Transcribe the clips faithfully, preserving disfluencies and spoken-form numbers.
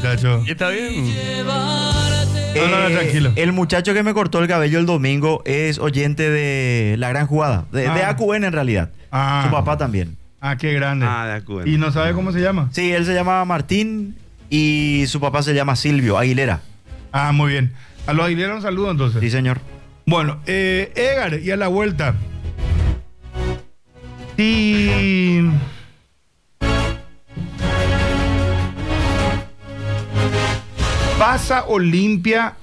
muchacho. Está bien. Eh, No, no, no, tranquilo. El muchacho que me cortó el cabello el domingo es oyente de La Gran Jugada, de, Ah. de A Q N en realidad. Ah. Su papá también. Ah, qué grande. Ah, de acuerdo. ¿Y no sabe cómo se llama? Sí, él se llama Martín y su papá se llama Silvio Aguilera. Ah, muy bien. A los Aguilera un saludo entonces. Sí, señor. Bueno, eh, Edgar, y a la vuelta. Si pasa Olimpia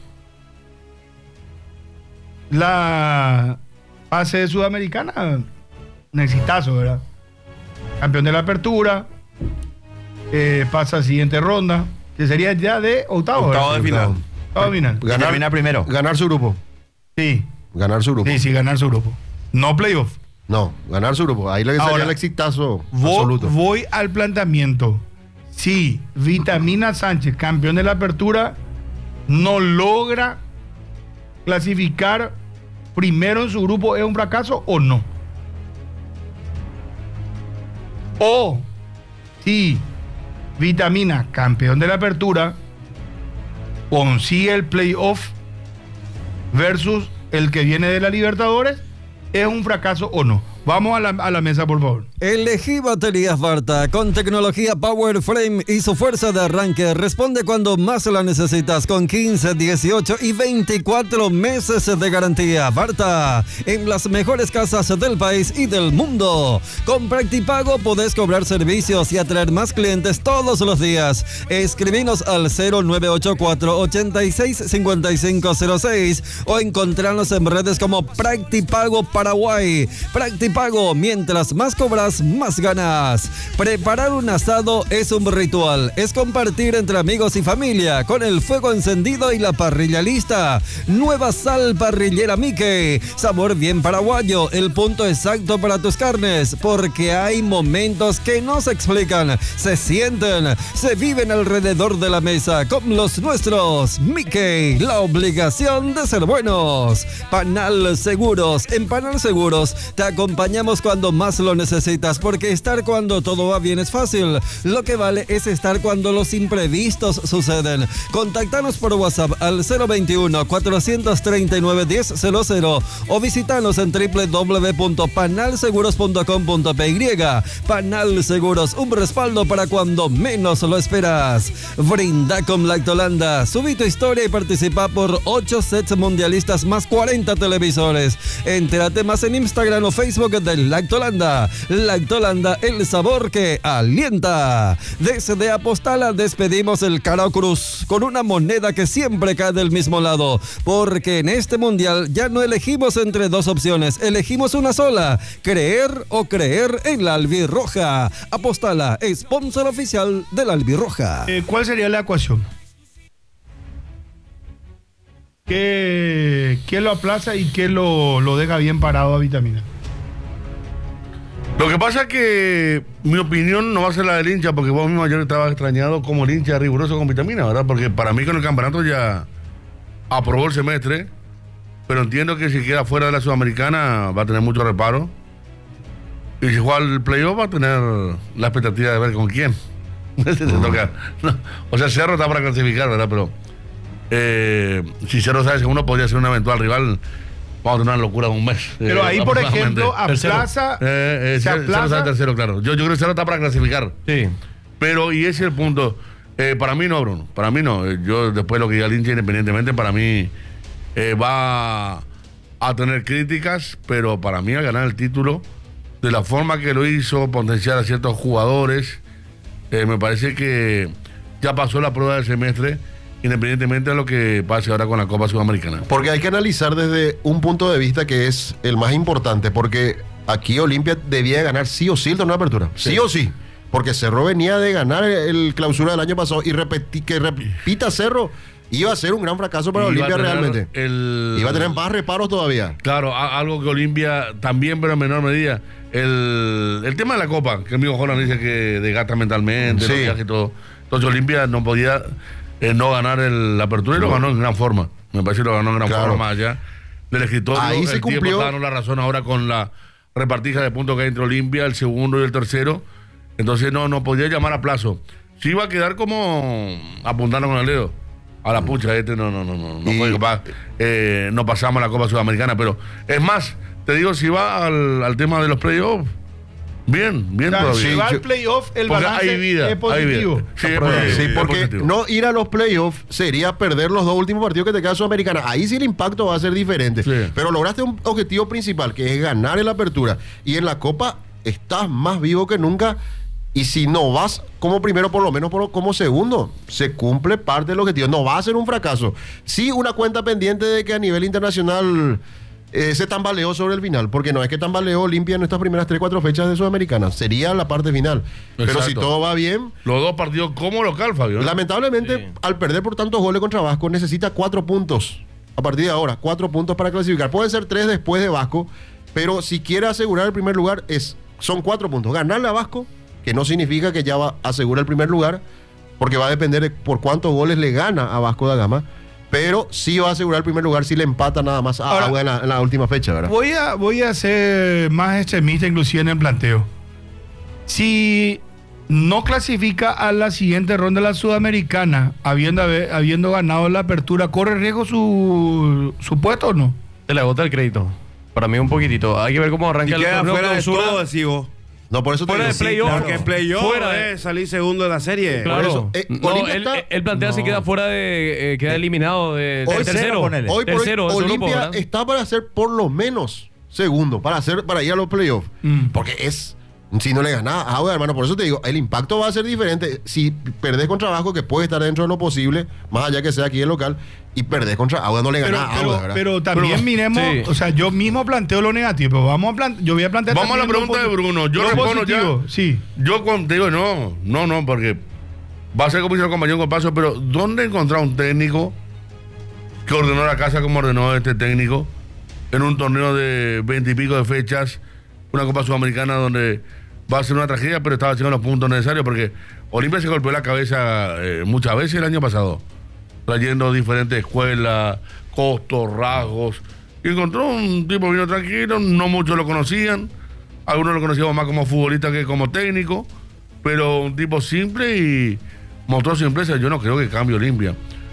la fase de Sudamericana, un exitazo, ¿verdad? Campeón de la apertura, eh, pasa a siguiente ronda, que sería ya de octavo. Octavo ¿verdad? de final. Octavo de final. Ganar, termina primero. Ganar su grupo. Sí, Ganar su grupo. sí, sí, ganar su grupo. No playoff. No, ganar su grupo. Ahí le sería Ahora, el exitazo Voy, absoluto. voy al planteamiento. Si Vitamina Sánchez, campeón de la apertura, no logra clasificar primero en su grupo, ¿es un fracaso o no? O si Vitamina, campeón de la apertura, consigue el playoff versus el que viene de la Libertadores, ¿es un fracaso o no? Vamos a la, a la mesa, por favor. Elegí baterías Varta con tecnología Power Frame y su fuerza de arranque responde cuando más la necesitas con quince, dieciocho y veinticuatro meses de garantía. Varta, en las mejores casas del país y del mundo. Con Practipago podés cobrar servicios y atraer más clientes todos los días. Escribinos al cero nueve ocho cuatro, ochenta y seis, cincuenta y cinco cero seis o encontrarnos en redes como Practipago Paraguay. Practipago, mientras más cobras, más ganas. Preparar un asado es un ritual, es compartir entre amigos y familia con el fuego encendido y la parrilla lista. Nueva sal parrillera Mickey, sabor bien paraguayo, el punto exacto para tus carnes, porque hay momentos que no se explican, se sienten, se viven alrededor de la mesa con los nuestros. Mickey, la obligación de ser buenos. Panal Seguros, en Panal Seguros te acompañamos cuando más lo necesitas, porque estar cuando todo va bien es fácil. Lo que vale es estar cuando los imprevistos suceden. Contáctanos por WhatsApp al cero veintiuno, cuatrocientos treinta y nueve, diez cero cero o visítanos en doble u doble u doble u punto panal seguros punto com punto p y. Panal Seguros, un respaldo para cuando menos lo esperas. Brinda con Lactolanda. Subí tu historia y participa por ocho sets mundialistas más cuarenta televisores. Entérate más en Instagram o Facebook de Lactolanda. Lactolanda, el sabor que alienta. Desde Apostala despedimos el Caro Cruz con una moneda que siempre cae del mismo lado, porque en este mundial ya no elegimos entre dos opciones, elegimos una sola: creer o creer en la albirroja. Apostala, sponsor oficial de la albirroja. Eh, ¿Cuál sería la ecuación? ¿Qué, qué lo aplaza y qué lo, lo deja bien parado a Vitamina? Lo que pasa es que mi opinión no va a ser la del hincha, porque vos mismo ayer estabas extrañado como el hincha riguroso con Vitamina, ¿verdad? Porque para mí con el campeonato ya aprobó el semestre, pero entiendo que si queda fuera de la Sudamericana va a tener mucho reparo. Y si juega el playoff va a tener la expectativa de ver con quién. Se toca. No. O sea, Cerro está para clasificar, ¿verdad? Pero eh, si Cerro sabe que uno podría ser un eventual rival, vamos a tener una locura de un mes. Pero eh, ahí, por ejemplo, aplaza. Eh, eh, se Cerro aplaza. está tercero, claro. Yo, yo creo que Cerro está para clasificar. Sí. Pero, y ese es el punto. Eh, para mí no, Bruno. Para mí no. Eh, Yo, después de lo que diga el hincha, independientemente, para mí eh, va a tener críticas, pero para mí a ganar el título de la forma que lo hizo, potenciar a ciertos jugadores, eh, me parece que ya pasó la prueba del semestre, independientemente de lo que pase ahora con la Copa Sudamericana. Porque hay que analizar desde un punto de vista que es el más importante, porque aquí Olimpia debía ganar sí o sí el torneo de apertura. Sí, sí o sí. Porque Cerro venía de ganar el clausura del año pasado y repeti, que repita Cerro iba a ser un gran fracaso para Olimpia realmente. El... Iba a tener más reparos todavía. Claro, a, algo que Olimpia también, pero en menor medida. El, el tema de la Copa, que el amigo Jolan dice que desgasta mentalmente, sí. los viajes y todo. Entonces Olimpia no podía eh, no ganar el, la apertura y no. lo ganó en gran forma. Me parece que lo ganó en gran claro. forma más allá del escritorio. Ahí el se cumplió. Está dando la razón ahora con la repartija de puntos que hay entre Olimpia, el segundo y el tercero. Entonces no, no podía llamar a plazo. sí va a quedar como apuntando con el dedo. A la pucha, este no, no, no, no, no, Y- fue capaz, eh, no pasamos la Copa Sudamericana, pero es más, te digo, si va al, al tema de los playoffs, bien, bien O sea, todavía. si va yo- al playoff, el Porque balance hay vida, es positivo. hay vida. Sí, es positivo, Sí, es porque positivo. no ir a los playoffs sería perder los dos últimos partidos que te quedan Sudamericana. Ahí sí el impacto va a ser diferente. Sí. Pero lograste un objetivo principal, que es ganar en la apertura. Y en la Copa estás más vivo que nunca. Y si no vas como primero, por lo menos por- como segundo, se cumple parte del objetivo. No va a ser un fracaso. Sí, una cuenta pendiente de que a nivel internacional eh, se tambaleó sobre el final. Porque no es que tambaleó Olimpia en estas primeras tres cuatro fechas de Sudamericana. Sería la parte final. Pero si Exacto. todo va bien, Los dos partidos como local, Fabio. ¿no? lamentablemente, Sí. al perder por tantos goles contra Vasco, necesita cuatro puntos. A partir de ahora, cuatro puntos para clasificar. Pueden ser tres después de Vasco, pero si quiere asegurar el primer lugar, es, son cuatro puntos. Ganarle a Vasco, que no significa que ya va a asegurar el primer lugar, porque va a depender de por cuántos goles le gana a Vasco da Gama, pero sí va a asegurar el primer lugar si le empata nada más a Ahora- Agua en la, en la última fecha, ¿verdad? Voy a, voy a ser más extremista inclusive en el planteo. Si no clasifica a la siguiente ronda de la Sudamericana, habiendo, haber- habiendo ganado la apertura, ¿corre riesgo su, su puesto o no? Se le agota el crédito. Para mí un poquitito. Hay que ver cómo Y arranca el queda torneo fuera de clausura. todo, decís vos. No, por eso te Fuera digo, de sí, playoff. claro. Porque playoff Fuera de- es salir segundo de la serie. Claro. eso, eh, no, Olimpia él, está- él plantea si No. queda fuera de. eh, queda eliminado de, Hoy del cero, tercero. ponele. Hoy por hoy, tercero de su grupo, Olimpia ¿verdad? está para ser por lo menos segundo, para hacer, para ir a los playoffs. Mm. Porque es, si no le ganás a Auda, hermano, por eso te digo, el impacto va a ser diferente. Si perdés contra Vasco, que puede estar dentro de lo posible, más allá que sea aquí el local, y perdés contra Auda, no le Pero, ganás a pero, Auda, ¿verdad? pero también Pero- miremos, sí. o sea, yo mismo planteo lo negativo, pero vamos a plan- yo voy a plantear Vamos a la también lo pregunta de posi- Bruno. Yo lo respondo positivo, ya. Sí. Yo cuando te digo, no, no, no, porque va a ser como hizo el compañero con paso, pero ¿dónde encontrar un técnico que ordenó la casa como ordenó este técnico en un torneo de veinte y pico de fechas, una Copa Sudamericana donde va a ser una tragedia, pero estaba haciendo los puntos necesarios? Porque Olimpia se golpeó la cabeza eh, muchas veces el año pasado, trayendo diferentes escuelas, costos, rasgos, y encontró un tipo vino tranquilo, no muchos lo conocían, algunos lo conocíamos más como futbolista que como técnico, pero un tipo simple y mostró simpleza. Yo no creo que cambie Olimpia.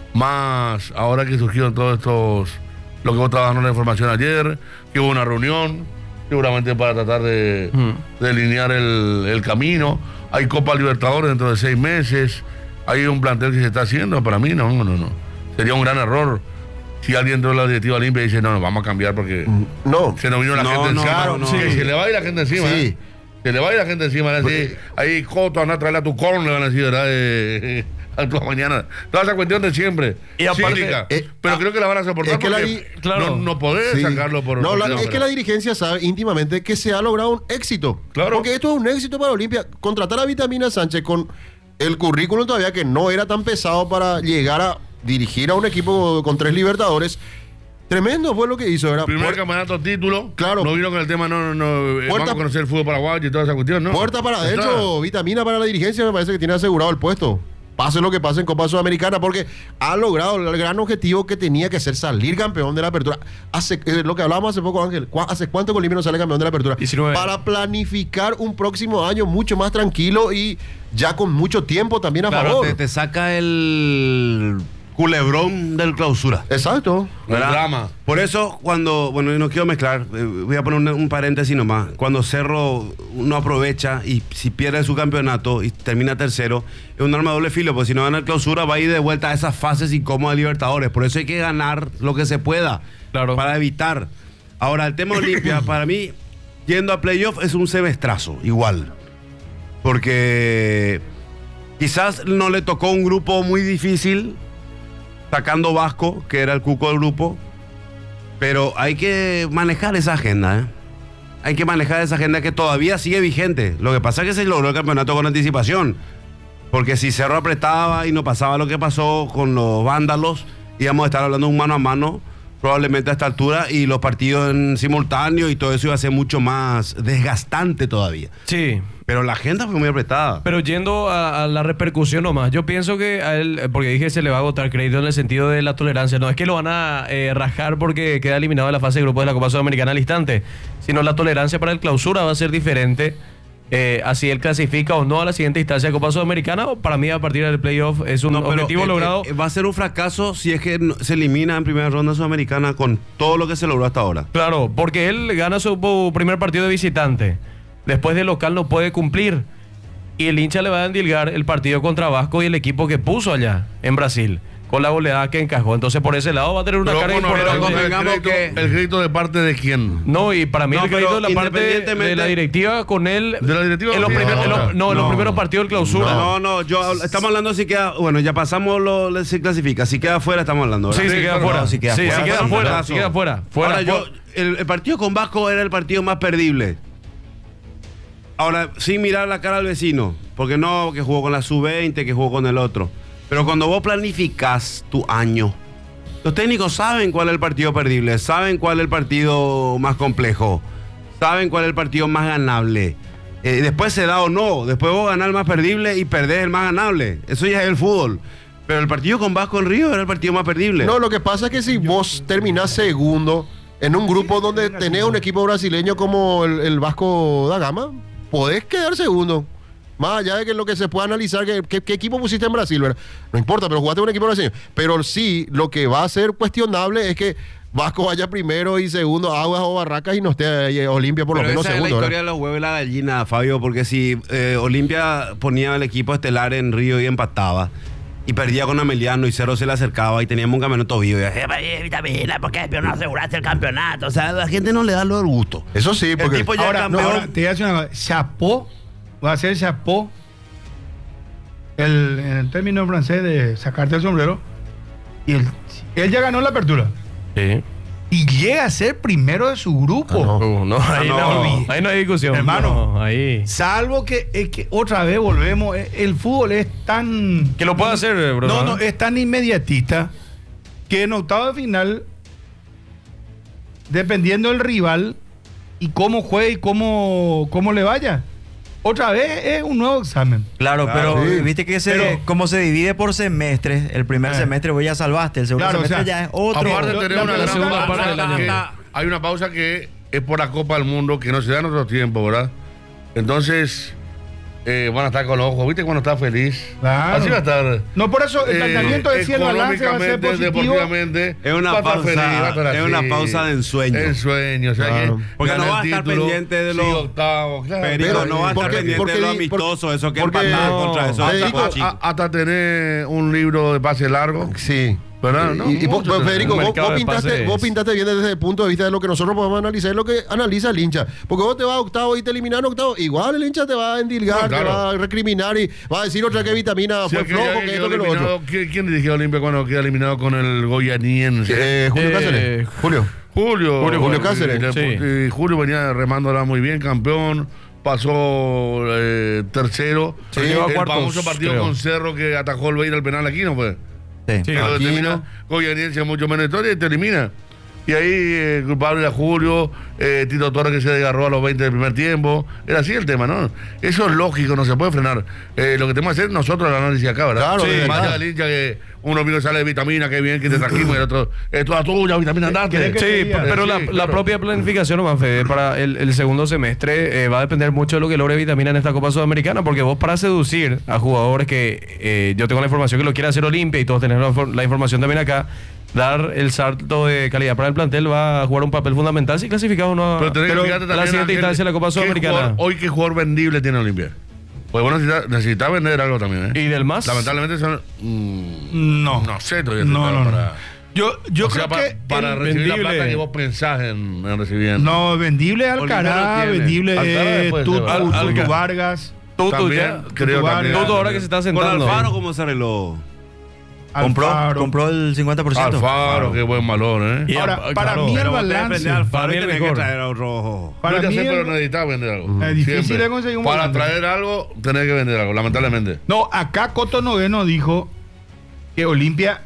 Más ahora que surgieron todos estos, lo que vos estabas dando la información ayer, que hubo una reunión, seguramente para tratar de, Mm. de delinear el, el camino. Hay Copa Libertadores dentro de seis meses. Hay un plantel que se está haciendo. Para mí, no, no, no. Sería un gran error si alguien entró a la directiva Olimpia y dice, no, no, vamos a cambiar porque No, se nos vino la No, gente no, encima. claro, no. Que Sí. se le va a ir la gente encima. Sí. ¿eh? Se le va a ir la gente encima. Van a decir, ahí, Coto, anda a traerle a tu corn, le van a decir, ¿verdad? Eh, a tu mañana. Toda esa cuestión de siempre. Y aparte, cíclica. eh, pero ah, creo que la van a soportar es que la porque di- claro. no, no podés sí. sacarlo por... No, por la- no, es que pero- la dirigencia sabe íntimamente que se ha logrado un éxito. Claro. Porque esto es un éxito para Olimpia. Contratar a Vitamina Sánchez con el currículum todavía que no era tan pesado para llegar a dirigir a un equipo con tres Libertadores. Tremendo fue lo que hizo, ¿verdad? Primer Puer- campeonato título. Claro. No vino con el tema, no, no, no. eh, Puerta- vamos a conocer el fútbol paraguayo y toda esa cuestión, ¿no? Puerta para Está. adentro, Vitamina para la dirigencia, me parece que tiene asegurado el puesto. Pase lo que pase en Copa Sudamericana, porque ha logrado el gran objetivo que tenía que ser salir campeón de la apertura. Hace, eh, lo que hablábamos hace poco, Ángel, ¿cu- ¿hace cuánto que Olimpia no sale campeón de la apertura? diecinueve. Para planificar un próximo año mucho más tranquilo y ya con mucho tiempo también a Claro, favor. te, te saca el culebrón del clausura. Exacto. El ¿verdad? drama. Por eso, cuando, bueno, y no quiero mezclar, eh, voy a poner un, un paréntesis nomás. Cuando Cerro no aprovecha y si pierde su campeonato y termina tercero, es un arma de doble filo, porque si no gana el clausura va a ir de vuelta a esas fases incómodas de Libertadores. Por eso hay que ganar lo que se pueda, Claro. para evitar. Ahora, el tema Olimpia, para mí, yendo a playoff es un semestrazo, igual. Porque quizás no le tocó un grupo muy difícil, sacando Vasco, que era el cuco del grupo, pero hay que manejar esa agenda, ¿eh? Hay que manejar esa agenda que todavía sigue vigente. Lo que pasa es que se logró el campeonato con anticipación, porque si Cerro apretaba y no pasaba lo que pasó con los vándalos, íbamos a estar hablando un mano a mano, probablemente a esta altura, y los partidos en simultáneo y todo eso iba a ser mucho más desgastante todavía. Sí. Pero la agenda fue muy apretada. Pero yendo a, a la repercusión nomás, yo pienso que a él, eh, porque dije se le va a agotar crédito en el sentido de la tolerancia, no es que lo van a eh, rajar porque queda eliminado de la fase de grupos de la Copa Sudamericana al instante, sino la tolerancia para el clausura va a ser diferente Eh, así él clasifica o no a la siguiente instancia de Copa Sudamericana, o para mí a partir del playoff es un No, pero, objetivo eh, logrado. eh, va a ser un fracaso si es que no- se elimina en primera ronda sudamericana con todo lo que se logró hasta ahora. Claro, porque él gana su po- primer partido de visitante. Después de local no puede cumplir. Y el hincha le va a endilgar el partido contra Vasco y el equipo que puso allá en Brasil, con la goleada que encajó. Entonces por ese lado va a tener una Pero carga bueno, importante. pero convengamos el crédito, que- el crédito de parte de quién. No, y para mí No, el crédito pero de la parte de, independientemente- de la directiva con él. ¿De la directiva? En los, No, primer- en los- no, en los no. primeros partidos del clausura. No, no, yo hablo- estamos hablando si queda, bueno, ya pasamos lo lo- si clasifica, si queda fuera estamos hablando, ¿verdad? Sí, sí, Sí, queda claro, fuera. no, sí queda Sí, fuera. sí queda Fue un fuera. fracaso. Sí queda fuera. Fuera. Ahora, yo, fuera. el, el partido con Vasco era el partido más perdible. Ahora, sin mirar la cara al vecino, porque no, que jugó con la sub veinte, que jugó con el otro. Pero cuando vos planificás tu año, los técnicos saben cuál es el partido perdible, saben cuál es el partido más complejo, saben cuál es el partido más ganable. Eh, después se da o no, después vos ganás el más perdible y perdés el más ganable. Eso ya es el fútbol. Pero el partido con Vasco en Río era el partido más perdible. No, lo que pasa es que si vos terminás segundo en un grupo donde tenés un equipo brasileño como el, el Vasco da Gama, podés quedar segundo. Más allá de que lo que se pueda analizar, que, que- qué equipo pusiste en Brasil, ¿verdad? No importa, pero jugaste un equipo brasileño. Pero sí, lo que va a ser cuestionable es que Vasco vaya primero y segundo, Aguas o Barracas, y no esté ahí Olimpia por lo Pero menos esa segundo. es la historia ¿verdad? de los huevos y la gallina, Fabio, porque si eh, Olimpia ponía el equipo estelar en Río y empataba, y perdía con Ameliano y Cero se le acercaba y teníamos un campeonato vivo, y decía, "Eh, vitamina, ¿por qué no aseguraste el campeonato?" O sea, a la gente no le da lo del gusto. Eso sí, porque... El tipo ya Ahora, campeón. no, ahora, te voy a decir una cosa. Chapó, va a ser chapó, el, en el término francés de sacarte el sombrero, y él, él ya ganó la apertura. Sí. Y llega a ser primero de su grupo. Ah, no. Uh, no, ahí, no, no, olvidé. ahí no hay discusión. Hermano. No, ahí. Salvo que, es que otra vez volvemos, eh, el fútbol es tan... Que lo pueda hacer, bro. No, no, es tan inmediatista que en octavo de final, dependiendo del rival y cómo juegue y cómo, cómo le vaya, otra vez es un nuevo examen. Claro, Claro, pero sí. viste que se, Pero- como se divide por semestres, el primer Eh. semestre vos ya salvaste, el segundo Claro, o semestre sea, ya es otro. Aparte Lo- tenemos la- una la gran segunda pausa parte del año. que Ah. hay una pausa que es por la Copa del Mundo que no se da en otro tiempo, ¿verdad? Entonces eh, van a estar con los ojos, ¿viste? Cuando está feliz. Claro. Así va a estar. No, por eso el eh, planteamiento de si el balance va a ser económicamente, positivo. deportivamente. Es una va a estar pausa- feliz, va a estar es así. una pausa de ensueño. Ensueño, o sea Claro. que Porque gana no va a el estar título, pendiente de sí, los- octavo, claro. Perico Pero, no va a estar porque- pendiente porque de lo di- amistoso, eso que porque- empataban No, contra esos hasta, equipos a- chicos. hasta tener un libro de pase largo, Sí. ¿verdad? No, y, y vos- mucho vos, Federico, Un vos, mercado vos de pintaste, pases. vos pintaste bien desde el punto de vista de lo que nosotros podemos analizar, es lo que analiza el hincha. Porque vos te vas a octavo y te eliminan octavo, igual el hincha te va a endilgar, No, claro. te va a recriminar y va a decir otra que vitamina Sí, fue que flojo, ya que quedó esto, que lo eliminado. otro. ¿Quién, quién dirigió a Olimpia cuando queda eliminado con el goyaniense? Eh, Julio Eh, Cáceres. Julio. Julio. Julio- Julio Cáceres. Y, Sí. y Julio venía remándola muy bien, campeón. Pasó eh, tercero. Sí, llegó a el cuartos, famoso partido creo. con Cerro que atajó el Beira al penal aquí, ¿no fue? Sí. Sí. Que lo Aquino. determina Goyaniense mucho menos historia y te elimina. Y ahí eh, el culpable era Julio, eh, Tito Torres que se desgarró a los veinte del primer tiempo. Era así el tema, ¿no? Eso es lógico, no se puede frenar. Eh, lo que tenemos que hacer nosotros el análisis acá, ¿verdad? Claro, sí, de más verdad. allá del hincha que uno vino sale de vitamina, que bien que te trajimos, y el otro, es toda tuya, vitamina andante. ¿Querés que Sí, te diga? pero Sí, la, la claro. propia planificación, nomás, Fede, para el, el segundo semestre eh, va a depender mucho de lo que logre Vitamina en esta Copa Sudamericana, porque vos para seducir a jugadores que eh, yo tengo la información que lo quiere hacer Olimpia y todos tenemos la, infor- la información también acá, dar el salto de calidad para el plantel va a jugar un papel fundamental si clasificamos o no Pero tenés que pero fijarte a la también, siguiente Ángel, instancia de la Copa ¿qué Sudamericana. jugador- hoy qué jugador vendible tiene Olimpia. Pues bueno, necesita, necesita vender algo también, ¿eh? Y del más. Lamentablemente son... mm, No. no sé todavía. No, si no, está no. para- Yo, yo o sea, creo pa- que para el recibir la vendible- plata que vos pensás en, en recibir. no, vendible Alcaraz, tiene. vendible Alcaraz eh, después Tutu, se va. Tutu Al- Alca- Vargas, Tutu También, ya. creo Tutu también. Tutu ahora que se está Con sentando. Alfaro, ¿cómo se arregló? Compró, Alfaro. compró el cincuenta por ciento. Alfaro, qué buen valor, ¿eh? Y Ahora, a- para claro, mí el pero vos balance- Depende de Alfaro para mí y el tenés que mejor. traer a otro. Para Yo ya mí sé, el- pero necesitas vender algo. Es difícil Siempre. de conseguir un Para volante. traer algo, tenés que vender algo, lamentablemente. No, acá Coto Noveno dijo que Olimpia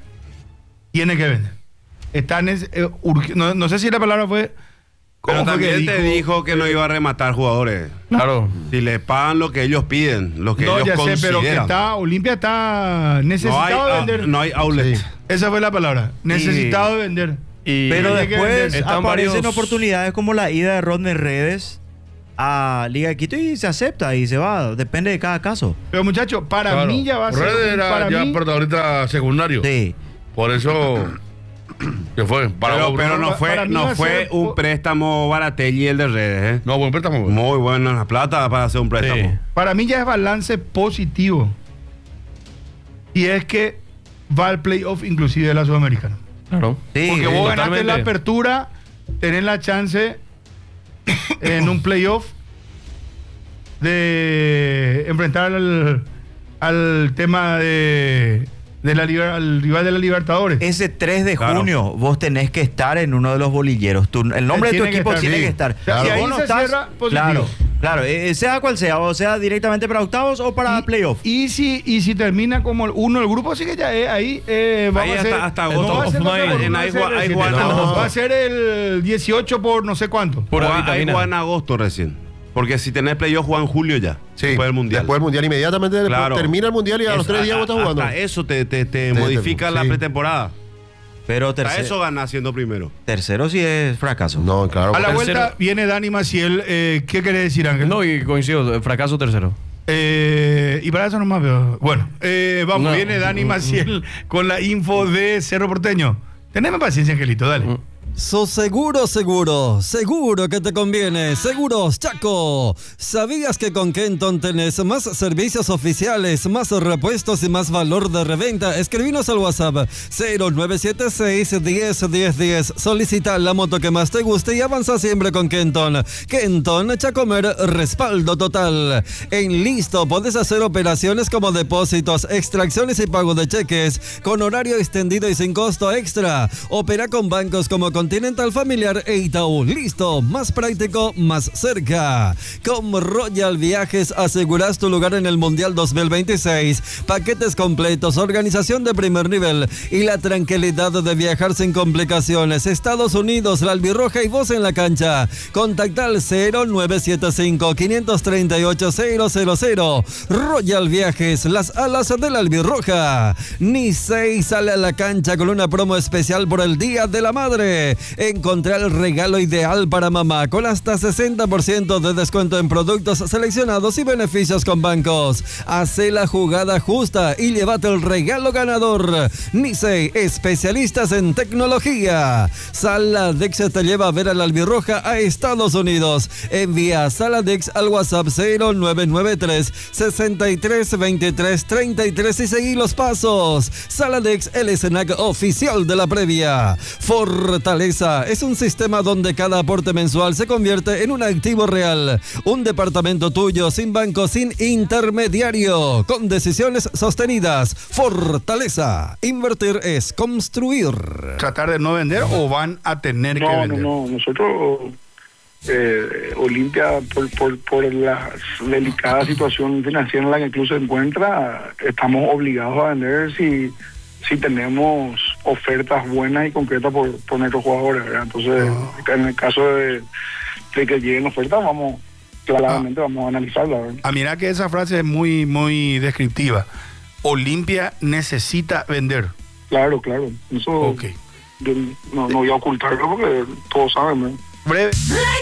tiene que vender. Está en ese- eh, urg- no, no sé si la palabra fue. Pero ¿cómo fue que también te dijo que no iba a rematar jugadores. Claro. Si le pagan lo que ellos piden, lo que No, ellos ya sé, consideran. pero que está, Olimpia está no, hay, necesitado de ah, vender. no hay outlet. Sí. Esa fue la palabra. Necesitado de vender. Y Pero Tiene que después vender. Están aparecen varios- oportunidades como la ida de Rodney Redes a Liga de Quito y se acepta y se va. Depende de cada caso. Pero muchachos, para Claro. mí ya va a ser. Red un- era para ya mí, protagonista secundario. Sí. Por eso se fue. Para Pero, Bruno- pero no para fue, mí va no a fue ser- un préstamo Baratelli el de redes, ¿eh? No, buen préstamo. güey. Muy buena la plata para hacer un préstamo. Sí. para mí ya es balance positivo. Y es que va al playoff inclusive de la Sudamericana. Claro. Sí, Porque sí. vos ganaste totalmente. la apertura, tenés la chance en un playoff de enfrentar al, al tema de, de la liber- al rival de la Libertadores. Ese tres de Claro. junio vos tenés que estar en uno de los bolilleros. Tu- el nombre de tu Tiene que equipo estar, tiene sí. que estar. Claro. Y ahí vos no se estás- cierra positivo. Claro, claro, eh, sea cual sea, o sea directamente para octavos o para Y- playoff. Y si, y si termina como el uno del grupo, sí que ya es ahí. Eh, vamos Ahí a hacer, hasta- hasta no agosto. va a ser, no sé, En no va a ahí ser jua- el ahí siete, juegan no, agosto. va a ser el dieciocho por no sé cuánto. Pura Juega- ahí vitamina. juega en agosto recién. Porque si tenés playoff, juega en julio ya. Sí, Después del mundial. Después del mundial, inmediatamente después Claro. termina el mundial y a los Es- tres días vos estás jugando. Hasta eso te, te, te Te- modifica te- la sí. pretemporada. Pero Hasta tercero, eso gana siendo primero. tercero sí es fracaso. No, claro. A la Tercero. vuelta viene Dani Maciel. Eh, ¿Qué querés decir, Ángel? No, y coincido, fracaso tercero. Eh, y para eso nomás veo. Bueno, eh, vamos, No. viene Dani Maciel con la info de Cerro Porteño. Teneme paciencia, Angelito, dale. So seguro, seguro, seguro que te conviene. Seguros Chaco. ¿Sabías que con Kenton tenés más servicios oficiales, más repuestos y más valor de reventa? Escribinos al WhatsApp cero nueve siete seis, diez, diez, diez. Solicita la moto que más te guste y avanza siempre con Kenton. Kenton Chacomer, respaldo total. En Listo podés hacer operaciones como depósitos, extracciones y pago de cheques con horario extendido y sin costo extra. Opera con bancos como Continental, Familiar e Itaú. Listo, más práctico, más cerca. Con Royal Viajes aseguras tu lugar en el Mundial dos mil veintiséis. Paquetes completos, organización de primer nivel y la tranquilidad de viajar sin complicaciones. Estados Unidos, la albirroja y vos en la cancha. Contacta al cero nueve siete cinco, cinco tres ocho, cero cero cero. Royal Viajes, las alas de la albirroja. Nisei sale a la cancha con una promo especial por el Día de la Madre. Encontrá el regalo ideal para mamá con hasta sesenta por ciento de descuento en productos seleccionados y beneficios con bancos. Hacé la jugada justa y llévate el regalo ganador. Nisei, especialistas en tecnología. Saladex te lleva a ver a la albirroja a Estados Unidos. Envía Saladex al WhatsApp cero nueve nueve tres, sesenta y tres, veintitrés, treinta y tres y seguí los pasos. Saladex, el snack oficial de la previa. Fortaleza es un sistema donde cada aporte mensual se convierte en un activo real. Un departamento tuyo sin banco, sin intermediario, con decisiones sostenidas. Fortaleza. Invertir es construir. ¿Tratar de no vender o van a tener que No, no, vender? no. Nosotros, eh, Olimpia, por, por, por la delicada situación financiera en la que el club se encuentra, estamos obligados a vender si, si tenemos ofertas buenas y concretas por, por nuestros jugadores, ¿verdad? Entonces, en el caso de, de que lleguen ofertas, vamos, claramente vamos a analizarla, ¿verdad? Ah, mira que esa frase es muy, muy descriptiva. Olimpia necesita vender. Claro, claro. Eso Ok. yo no, no voy a ocultarlo porque todos saben, ¿verdad? Breve.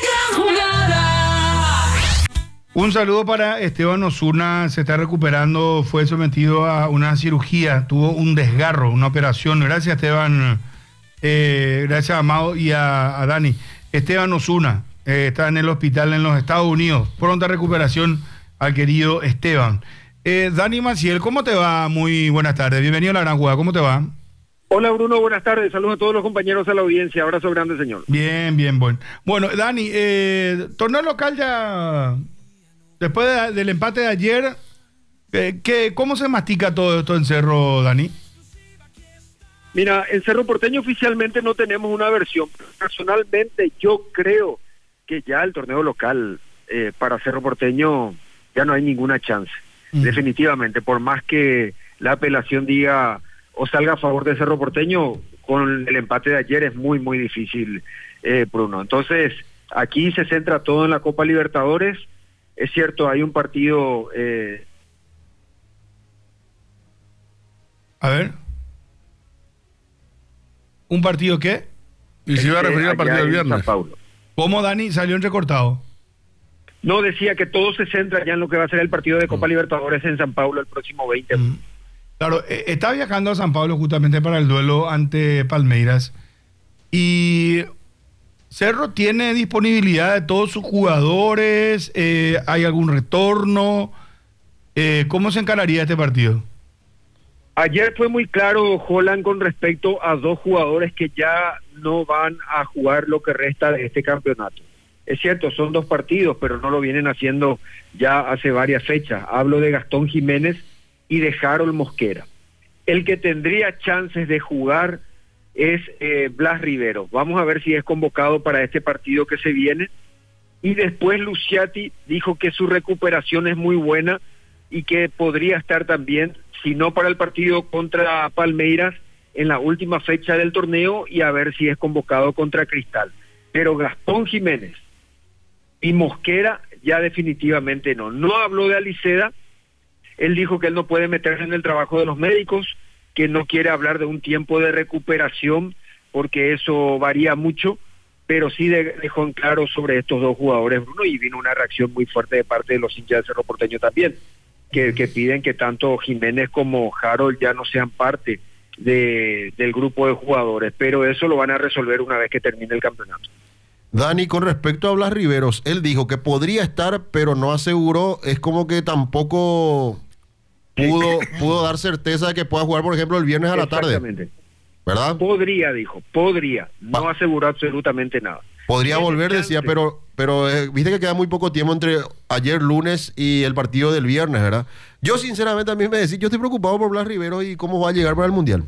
Un saludo para Esteban Osuna, se está recuperando, fue sometido a una cirugía, tuvo un desgarro, una operación. Gracias Esteban, eh, gracias a Amado y a, a Dani. Esteban Osuna eh, está en el hospital en los Estados Unidos. Pronta recuperación al querido Esteban. Eh, Dani Maciel, ¿cómo te va? Muy buenas tardes, bienvenido a La Gran Jugada, ¿cómo te va? Hola Bruno, buenas tardes. Saludos a todos los compañeros a la audiencia. Abrazo grande, señor. Bien, bien, bueno. Bueno, Dani, eh, torneo local ya... Después de- del empate de ayer, eh, ¿qué, ¿cómo se mastica todo esto en Cerro, Dani? Mira, en Cerro Porteño oficialmente no tenemos una versión. Personalmente yo creo que ya el torneo local eh, para Cerro Porteño ya no hay ninguna chance. Mm. Definitivamente, por más que la apelación diga o salga a favor de Cerro Porteño, con el empate de ayer es muy, muy difícil, eh, Bruno. Entonces, aquí se centra todo en la Copa Libertadores. Es cierto, hay un partido... Eh, A ver. ¿Un partido qué? Y se iba a referir al allá partido del en viernes. San Paulo. ¿Cómo, Dani? Salió entrecortado. No, decía que todo se centra ya en lo que va a ser el partido de Copa Libertadores en San Pablo el próximo veinte. Mm. Claro, eh, está viajando a San Pablo justamente para el duelo ante Palmeiras. Y Cerro tiene disponibilidad de todos sus jugadores. Eh, ¿Hay algún retorno? Eh, ¿Cómo se encararía este partido? Ayer fue muy claro, Holland, con respecto a dos jugadores que ya no van a jugar lo que resta de este campeonato. Es cierto, son dos partidos, pero no lo vienen haciendo ya hace varias fechas. Hablo de Gastón Jiménez y de Harold Mosquera. El que tendría chances de jugar es eh, Blas Rivero. Vamos a ver si es convocado para este partido que se viene. Y después Luciati dijo que su recuperación es muy buena y que podría estar también, si no para el partido contra Palmeiras, en la última fecha del torneo, y a ver si es convocado contra Cristal. Pero Gastón Jiménez y Mosquera ya definitivamente no. No habló de Aliceda. Él dijo que él no puede meterse en el trabajo de los médicos, que no quiere hablar de un tiempo de recuperación porque eso varía mucho, pero sí de, dejó en claro sobre estos dos jugadores, Bruno, y vino una reacción muy fuerte de parte de los hinchas del Cerro Porteño también, que, que piden que tanto Jiménez como Harold ya no sean parte de, del grupo de jugadores, pero eso lo van a resolver una vez que termine el campeonato. Dani, con respecto a Blas Riveros, él dijo que podría estar, pero no aseguró. Es como que tampoco pudo, pudo dar certeza de que pueda jugar, por ejemplo, el viernes a la tarde. Exactamente. ¿Verdad? Podría, dijo, podría. No Pa- aseguró absolutamente nada. Podría Tiene volver, chance. decía, pero, pero eh, viste que queda muy poco tiempo entre ayer lunes y el partido del viernes, ¿verdad? Yo sinceramente a mí me decís, yo estoy preocupado por Blas Riveros y cómo va a llegar para el Mundial.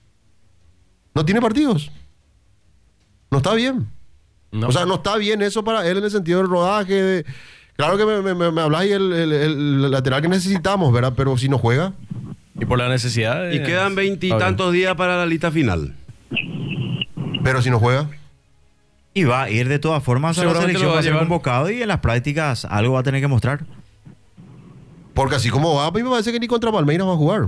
No tiene partidos. No está bien. No. O sea, no está bien eso para él en el sentido del rodaje. de- Claro que me, me, me, me habláis el, el, el lateral que necesitamos, ¿verdad? Pero si no juega. Y por la necesidad. Y quedan veintitantos días para la lista final. Pero si no juega. Y va a ir de todas formas a la Seguramente selección, lo va va a a ser llevar. convocado y en las prácticas algo va a tener que mostrar. Porque así como va, a mí me parece que ni contra Palmeiras va a jugar.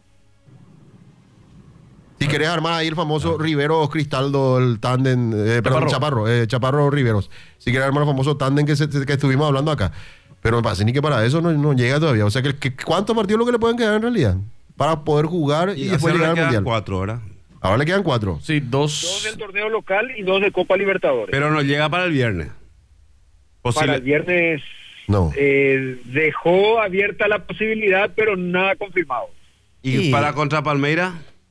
Si querés armar ahí el famoso Riveros Cristaldo, el tándem, eh, perdón, Chaparro. Chaparro, eh, Chaparro Riveros. Si querés armar el famoso tándem que, se- que estuvimos hablando acá. Pero me parece ni que para eso no, no llega todavía. O sea, que, que ¿cuántos partidos lo que le pueden quedar en realidad? Para poder jugar y, Y después hacerle llegar al quedan Mundial. cuatro, ¿verdad? Ahora le quedan cuatro. Sí, dos. Dos del torneo local y dos de Copa Libertadores. Pero no llega para el viernes. Posible- Para el viernes No. eh, dejó abierta la posibilidad, pero nada confirmado. ¿Y Y- para contra Palmeiras?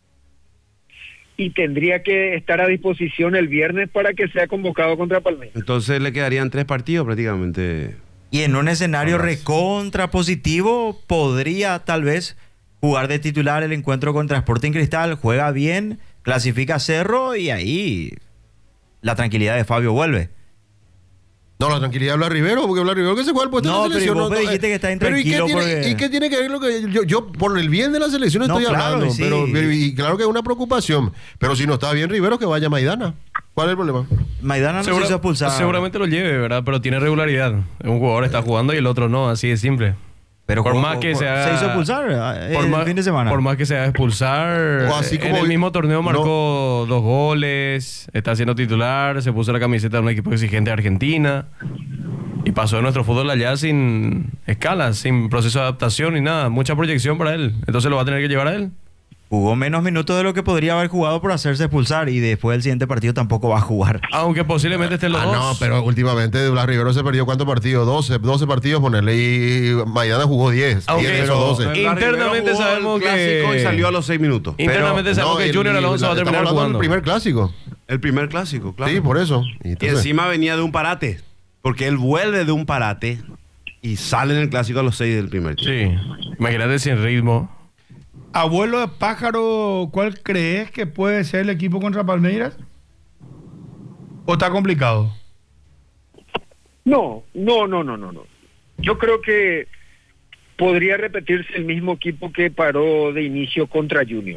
Y tendría que estar a disposición el viernes para que sea convocado contra Palmeiras. Entonces le quedarían tres partidos prácticamente. Y en un escenario Abrazo. recontra positivo, podría tal vez jugar de titular el encuentro contra Sporting Cristal, juega bien, clasifica a Cerro y ahí la tranquilidad de Fabio vuelve. No, la tranquilidad de Blas Rivero, porque Blas Rivero que se juega el puesto No, de la selección. pero vos me dijiste eh, que está pero ¿y qué intranquilo tiene- porque- ¿Y qué tiene que ver lo que yo, yo por el bien de la selección No, estoy claro, hablando? sí. Pero, pero- y claro que es una preocupación. Pero si no está bien Rivero, que vaya a Maidana. ¿Cuál es el problema? Maidana no Segura- se hizo expulsar. Seguramente lo lleve, ¿verdad? Pero tiene regularidad. Un jugador está jugando y el otro no, así de simple. Pero por jugó- más que jugó- se haga- se hizo expulsar eh, Por el más, fin de semana. por más que se haga expulsar, O así en como el hoy- mismo torneo no. marcó dos goles, está siendo titular, se puso la camiseta de un equipo exigente de Argentina y pasó de nuestro fútbol allá sin escalas, sin proceso de adaptación ni nada, mucha proyección para él. Entonces lo va a tener que llevar a él. Jugó menos minutos de lo que podría haber jugado por hacerse expulsar y después del siguiente partido tampoco va a jugar. Aunque posiblemente estén los Ah, dos. no, pero últimamente Blas Rivero se perdió ¿cuántos partidos? doce, doce partidos, ponerle. Y Maidana jugó diez. Aunque- diez de esos doce. pero- Internamente Blas Rivero jugó sabemos el clásico que- y salió a los seis minutos. Internamente Pero, sabemos no, que el- Junior Alonso va a estamos terminar hablando jugando. del primer clásico. El primer clásico, claro. Sí, por eso. Y Y entonces- encima venía de un parate. Porque él vuelve de un parate y sale en el clásico a los seis del primer tiempo. Sí, imagínate sin ritmo. Abuelo de pájaro, ¿cuál crees que puede ser el equipo contra Palmeiras? ¿O está complicado? No, no, no, no, no, no. Yo creo que podría repetirse el mismo equipo que paró de inicio contra Junior.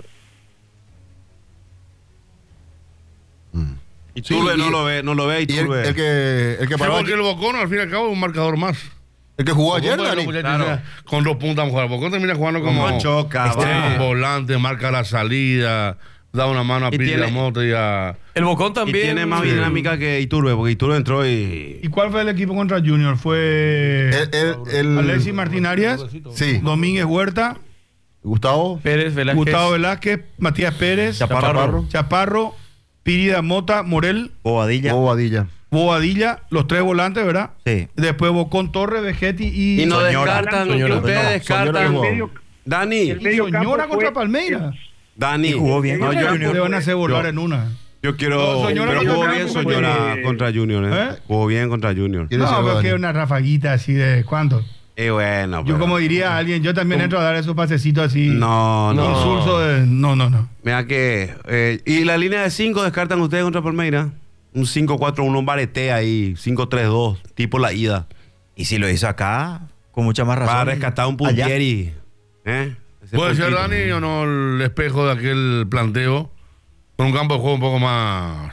Y Sí, Turbe y- no lo ve, no lo ve y Y el, Turbe. el que, el que Sí, paró porque aquí- el Bocón al fin y al cabo es un marcador más. el que jugó ayer, Bocón, Dani. muchachos, Claro. o sea, con dos puntas a jugar. Bocón termina jugando como Como Choca, extremo, va. volante, marca la salida, da una mano a Y Piri tiene- Damote y a... El Bocón Y también. tiene más Sí. dinámica que Iturbe, porque Iturbe entró y... ¿Y cuál fue el equipo contra Junior? Fue El, el- el- Alexis Martín Arias, Sí. Domínguez Huerta, Gustavo. Pérez, Velázquez. Gustavo Velázquez, Matías Pérez, Chaparro. Chaparro, Pirida Mota, Morel, Bobadilla. Bobadilla. Bobadilla, los tres volantes, ¿verdad? Sí. Después Bocón Torres, Vegetti y, Y no Soñora. descartan, Soñora. ustedes No, Soñora descartan... no. medio, Dani, el medio campo Soñora fue- contra Palmeiras. Dani. Y jugó bien No, contra yo, Junior. Le van a hacer volar yo- en una. yo quiero... No, Soñora pero contra jugó Junior bien fue Soñora que- contra Junior, ¿eh? ¿Eh? Jugó bien contra Junior. ¿Quién No, decía, pero Dani? que una rafaguita así de ¿cuánto? Eh, bueno, Yo pero- como diría alguien, yo también entro a dar esos pasecitos así. No, no. Insulso de... No, no, no. Mira que... eh, ¿y la línea de cinco descartan ustedes contra Palmeiras? Un cinco cuatro uno, un barete ahí, cinco tres dos, tipo la ida. Y si lo hizo acá, con mucha más razón. Para rescatar un allá. Puntieri. ¿Eh? Ese ¿Puede ser, puntito. Dani, o no el espejo de aquel planteo? Con un campo de juego un poco más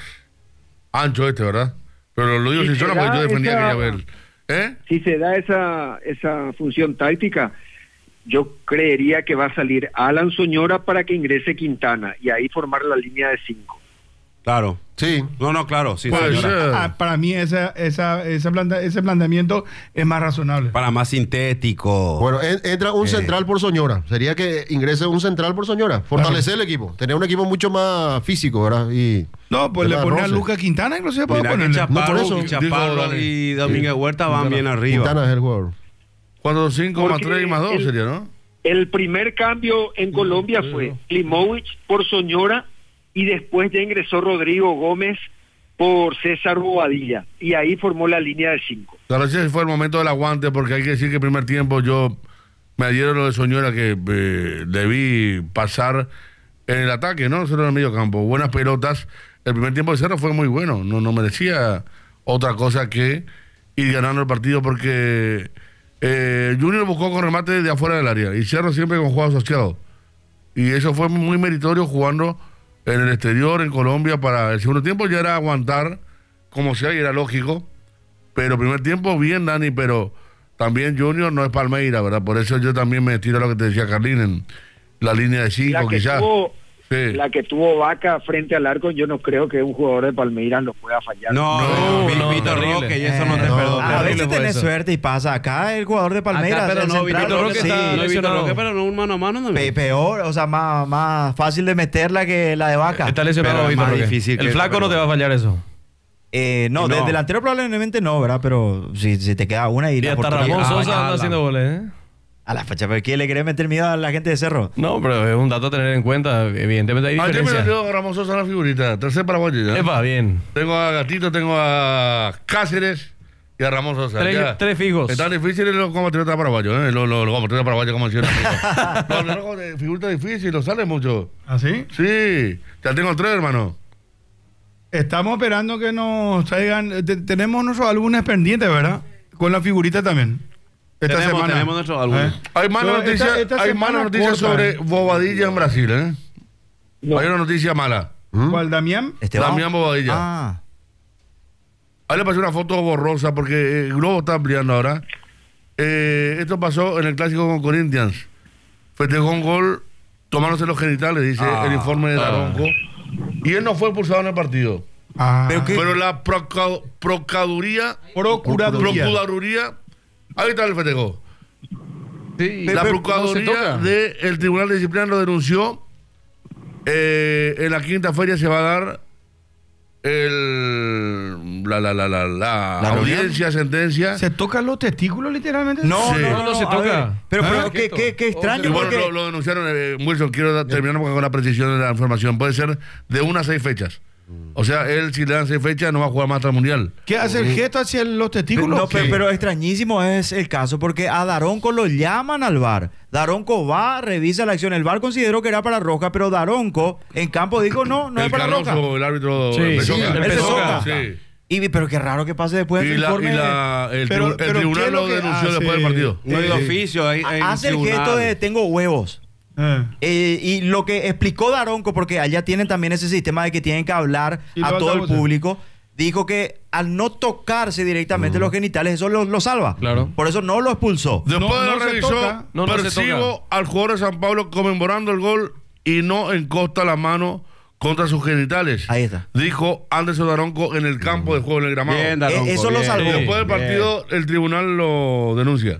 ancho este, ¿verdad? Pero lo digo Sí, sincero porque será yo defendía esa- aquella vez. ¿Eh? Si se da esa, esa función táctica, yo creería que va a salir Alan Soñora para que ingrese Quintana y ahí formar la línea de cinco. Claro. Sí. No, no, claro. Sí, Puede señora. ser. Ah, para mí esa, esa, esa planta, ese planteamiento es más razonable. Para más sintético. Bueno, en- entra un Eh. central por Soñora. Sería que ingrese un central por Soñora. Fortalecer el equipo. Tener un equipo mucho más físico, ¿verdad? Y No, pues le tema de pone a roce. Lucas Quintana, inclusive puede Mira que ponerle. Chaparro, No, por eso. Chaparro Dijo Dani. y Domínguez Huerta van bien arriba. Quintana es el jugador. cuatro cinco más Porque tres y más dos el- sería, ¿no? El primer cambio en Colombia fue Klimovic por Soñora y después ya ingresó Rodrigo Gómez por César Bobadilla y ahí formó la línea de cinco. Claro, ese fue el momento del aguante, porque hay que decir que el primer tiempo yo me adhiero lo de Soñora que eh, debí pasar en el ataque, ¿no? Solo en el medio campo. Buenas pelotas. El primer tiempo de Cerro fue muy bueno. No, no merecía otra cosa que ir ganando el partido porque eh, Junior buscó con remate de afuera del área y Cerro siempre con juego asociado. Y eso fue muy meritorio jugando en el exterior, en Colombia, para el segundo tiempo ya era aguantar como sea y era lógico. Pero primer tiempo bien, Dani, pero también Junior no es Palmeira, ¿verdad? Por eso yo también me tiro a lo que te decía Carlín en la línea de La cinco, que, quizás. tuvo, Sí. la que tuvo Vaca frente al arco, yo no creo que un jugador de Palmeiras lo pueda fallar. No, No, no, no, Vito terrible. Roque, y eso no te Eh, perdona. A Terrible veces fue tenés eso. suerte y pasa. Acá el jugador de Palmeiras. Acá, pero el no, central, Vito Roque sí, está, no, Vito lesionado. Roque, pero no un mano a mano pe- también. peor, o sea, más, más fácil de meterla que la de Vaca. Está lesionado Pero es Víctor más Roque. difícil que El eso, flaco no pero- te va a fallar eso. Eh, no, Y no. del delantero probablemente no, ¿verdad? Pero si, si te queda una y Y la hasta oportunidad- Ramón Ah, Sosa ah, anda la- haciendo goles, ¿eh? A la fecha, ¿pero quién le quiere meter miedo a la gente de Cerro? No, pero es un dato a tener en cuenta. Evidentemente hay Ayer me diferencia. lo dio Ramón Sosa la figurita. Tercer paraguayo ya. Epa, bien. Tengo a Gatito, tengo a Cáceres y a Ramón Sosa. Tres, Ya. tres fijos. Están difíciles los compatriotas paraguayos, ¿eh? Los, los, los compatriotas paraguayos, como decían. Los locos de figuritas difíciles, no sale mucho. ¿Ah, sí? Sí, ya tengo tres, hermano. Estamos esperando que nos traigan. te- tenemos nuestros álbumes pendientes, ¿verdad? Con la figurita también. Esta Tenemos, semana. tenemos nuestros álbumes. ¿Eh? Hay malas So, noticias, esta- esta hay semana malas noticias corta, sobre ¿eh? Bobadilla en Brasil, ¿eh? No. Hay una noticia mala. ¿Cuál, Damián? Esteban. Damián Bobadilla. Ah, Ahí le pasé una foto borrosa porque eh, el Globo está ampliando ahora. Eh, esto pasó en el clásico con Corinthians. Festejó un gol tomándose los genitales, dice Ah, el informe de Daronco. Y él no fue expulsado en el partido. Ah, Pero que- Pero la proca- Procuraduría, Procuraduría. Procuraduría, ahí está el festejo. Sí, La pero- Procuraduría no se toca. del Tribunal de Disciplina lo denunció. Eh, en la quinta feria se va a dar el, la, la, la, la, la ¿La audiencia, sentencia. ¿Se tocan los testículos literalmente? no, Sí. no, No, no se a toca. ver, pero, ¿Ah? pero qué, qué, qué extraño Y bueno, porque... lo, lo denunciaron, eh, Wilson, quiero da- terminar con la precisión de la información. Puede ser de una a seis fechas. O sea, él si le dan seis fechas no va a jugar más hasta el Mundial. ¿Qué hace el gesto hacia los testículos? No, pero, ¿Qué? pero extrañísimo es el caso porque a Daronco lo llaman al V A R. Daronco va, revisa la acción. El V A R consideró que era para roja, pero Daronco en campo dijo no, no el es para roja. Canoso, el árbitro Sí, el sí, Pesoca. el Él Pesoca. Sí. Y, pero qué raro que pase después Y, del la, informe. y la- el, Pero- tribu- el pero ¿qué tribunal es lo lo que denunció hace? después del partido. No hay Eh, oficio, hay, hay Hace el tribunal. gesto de tengo huevos. Eh. Eh, y lo que explicó Daronco, porque allá tienen también ese sistema de que tienen que hablar Sí, lo a todo el altavoces. público, dijo que al no tocarse directamente los genitales, eso lo, lo salva. Claro. Por eso no lo expulsó. Después No, de no se revisó, toca. No, no se percibo al jugador de San Pablo conmemorando el gol y no encosta la mano contra sus genitales. Ahí está. Dijo Anderson Daronco en el campo de juego, en el gramado. Bien, Daronco, Eh, eso lo bien. salvó. Y después del partido, el tribunal lo denuncia.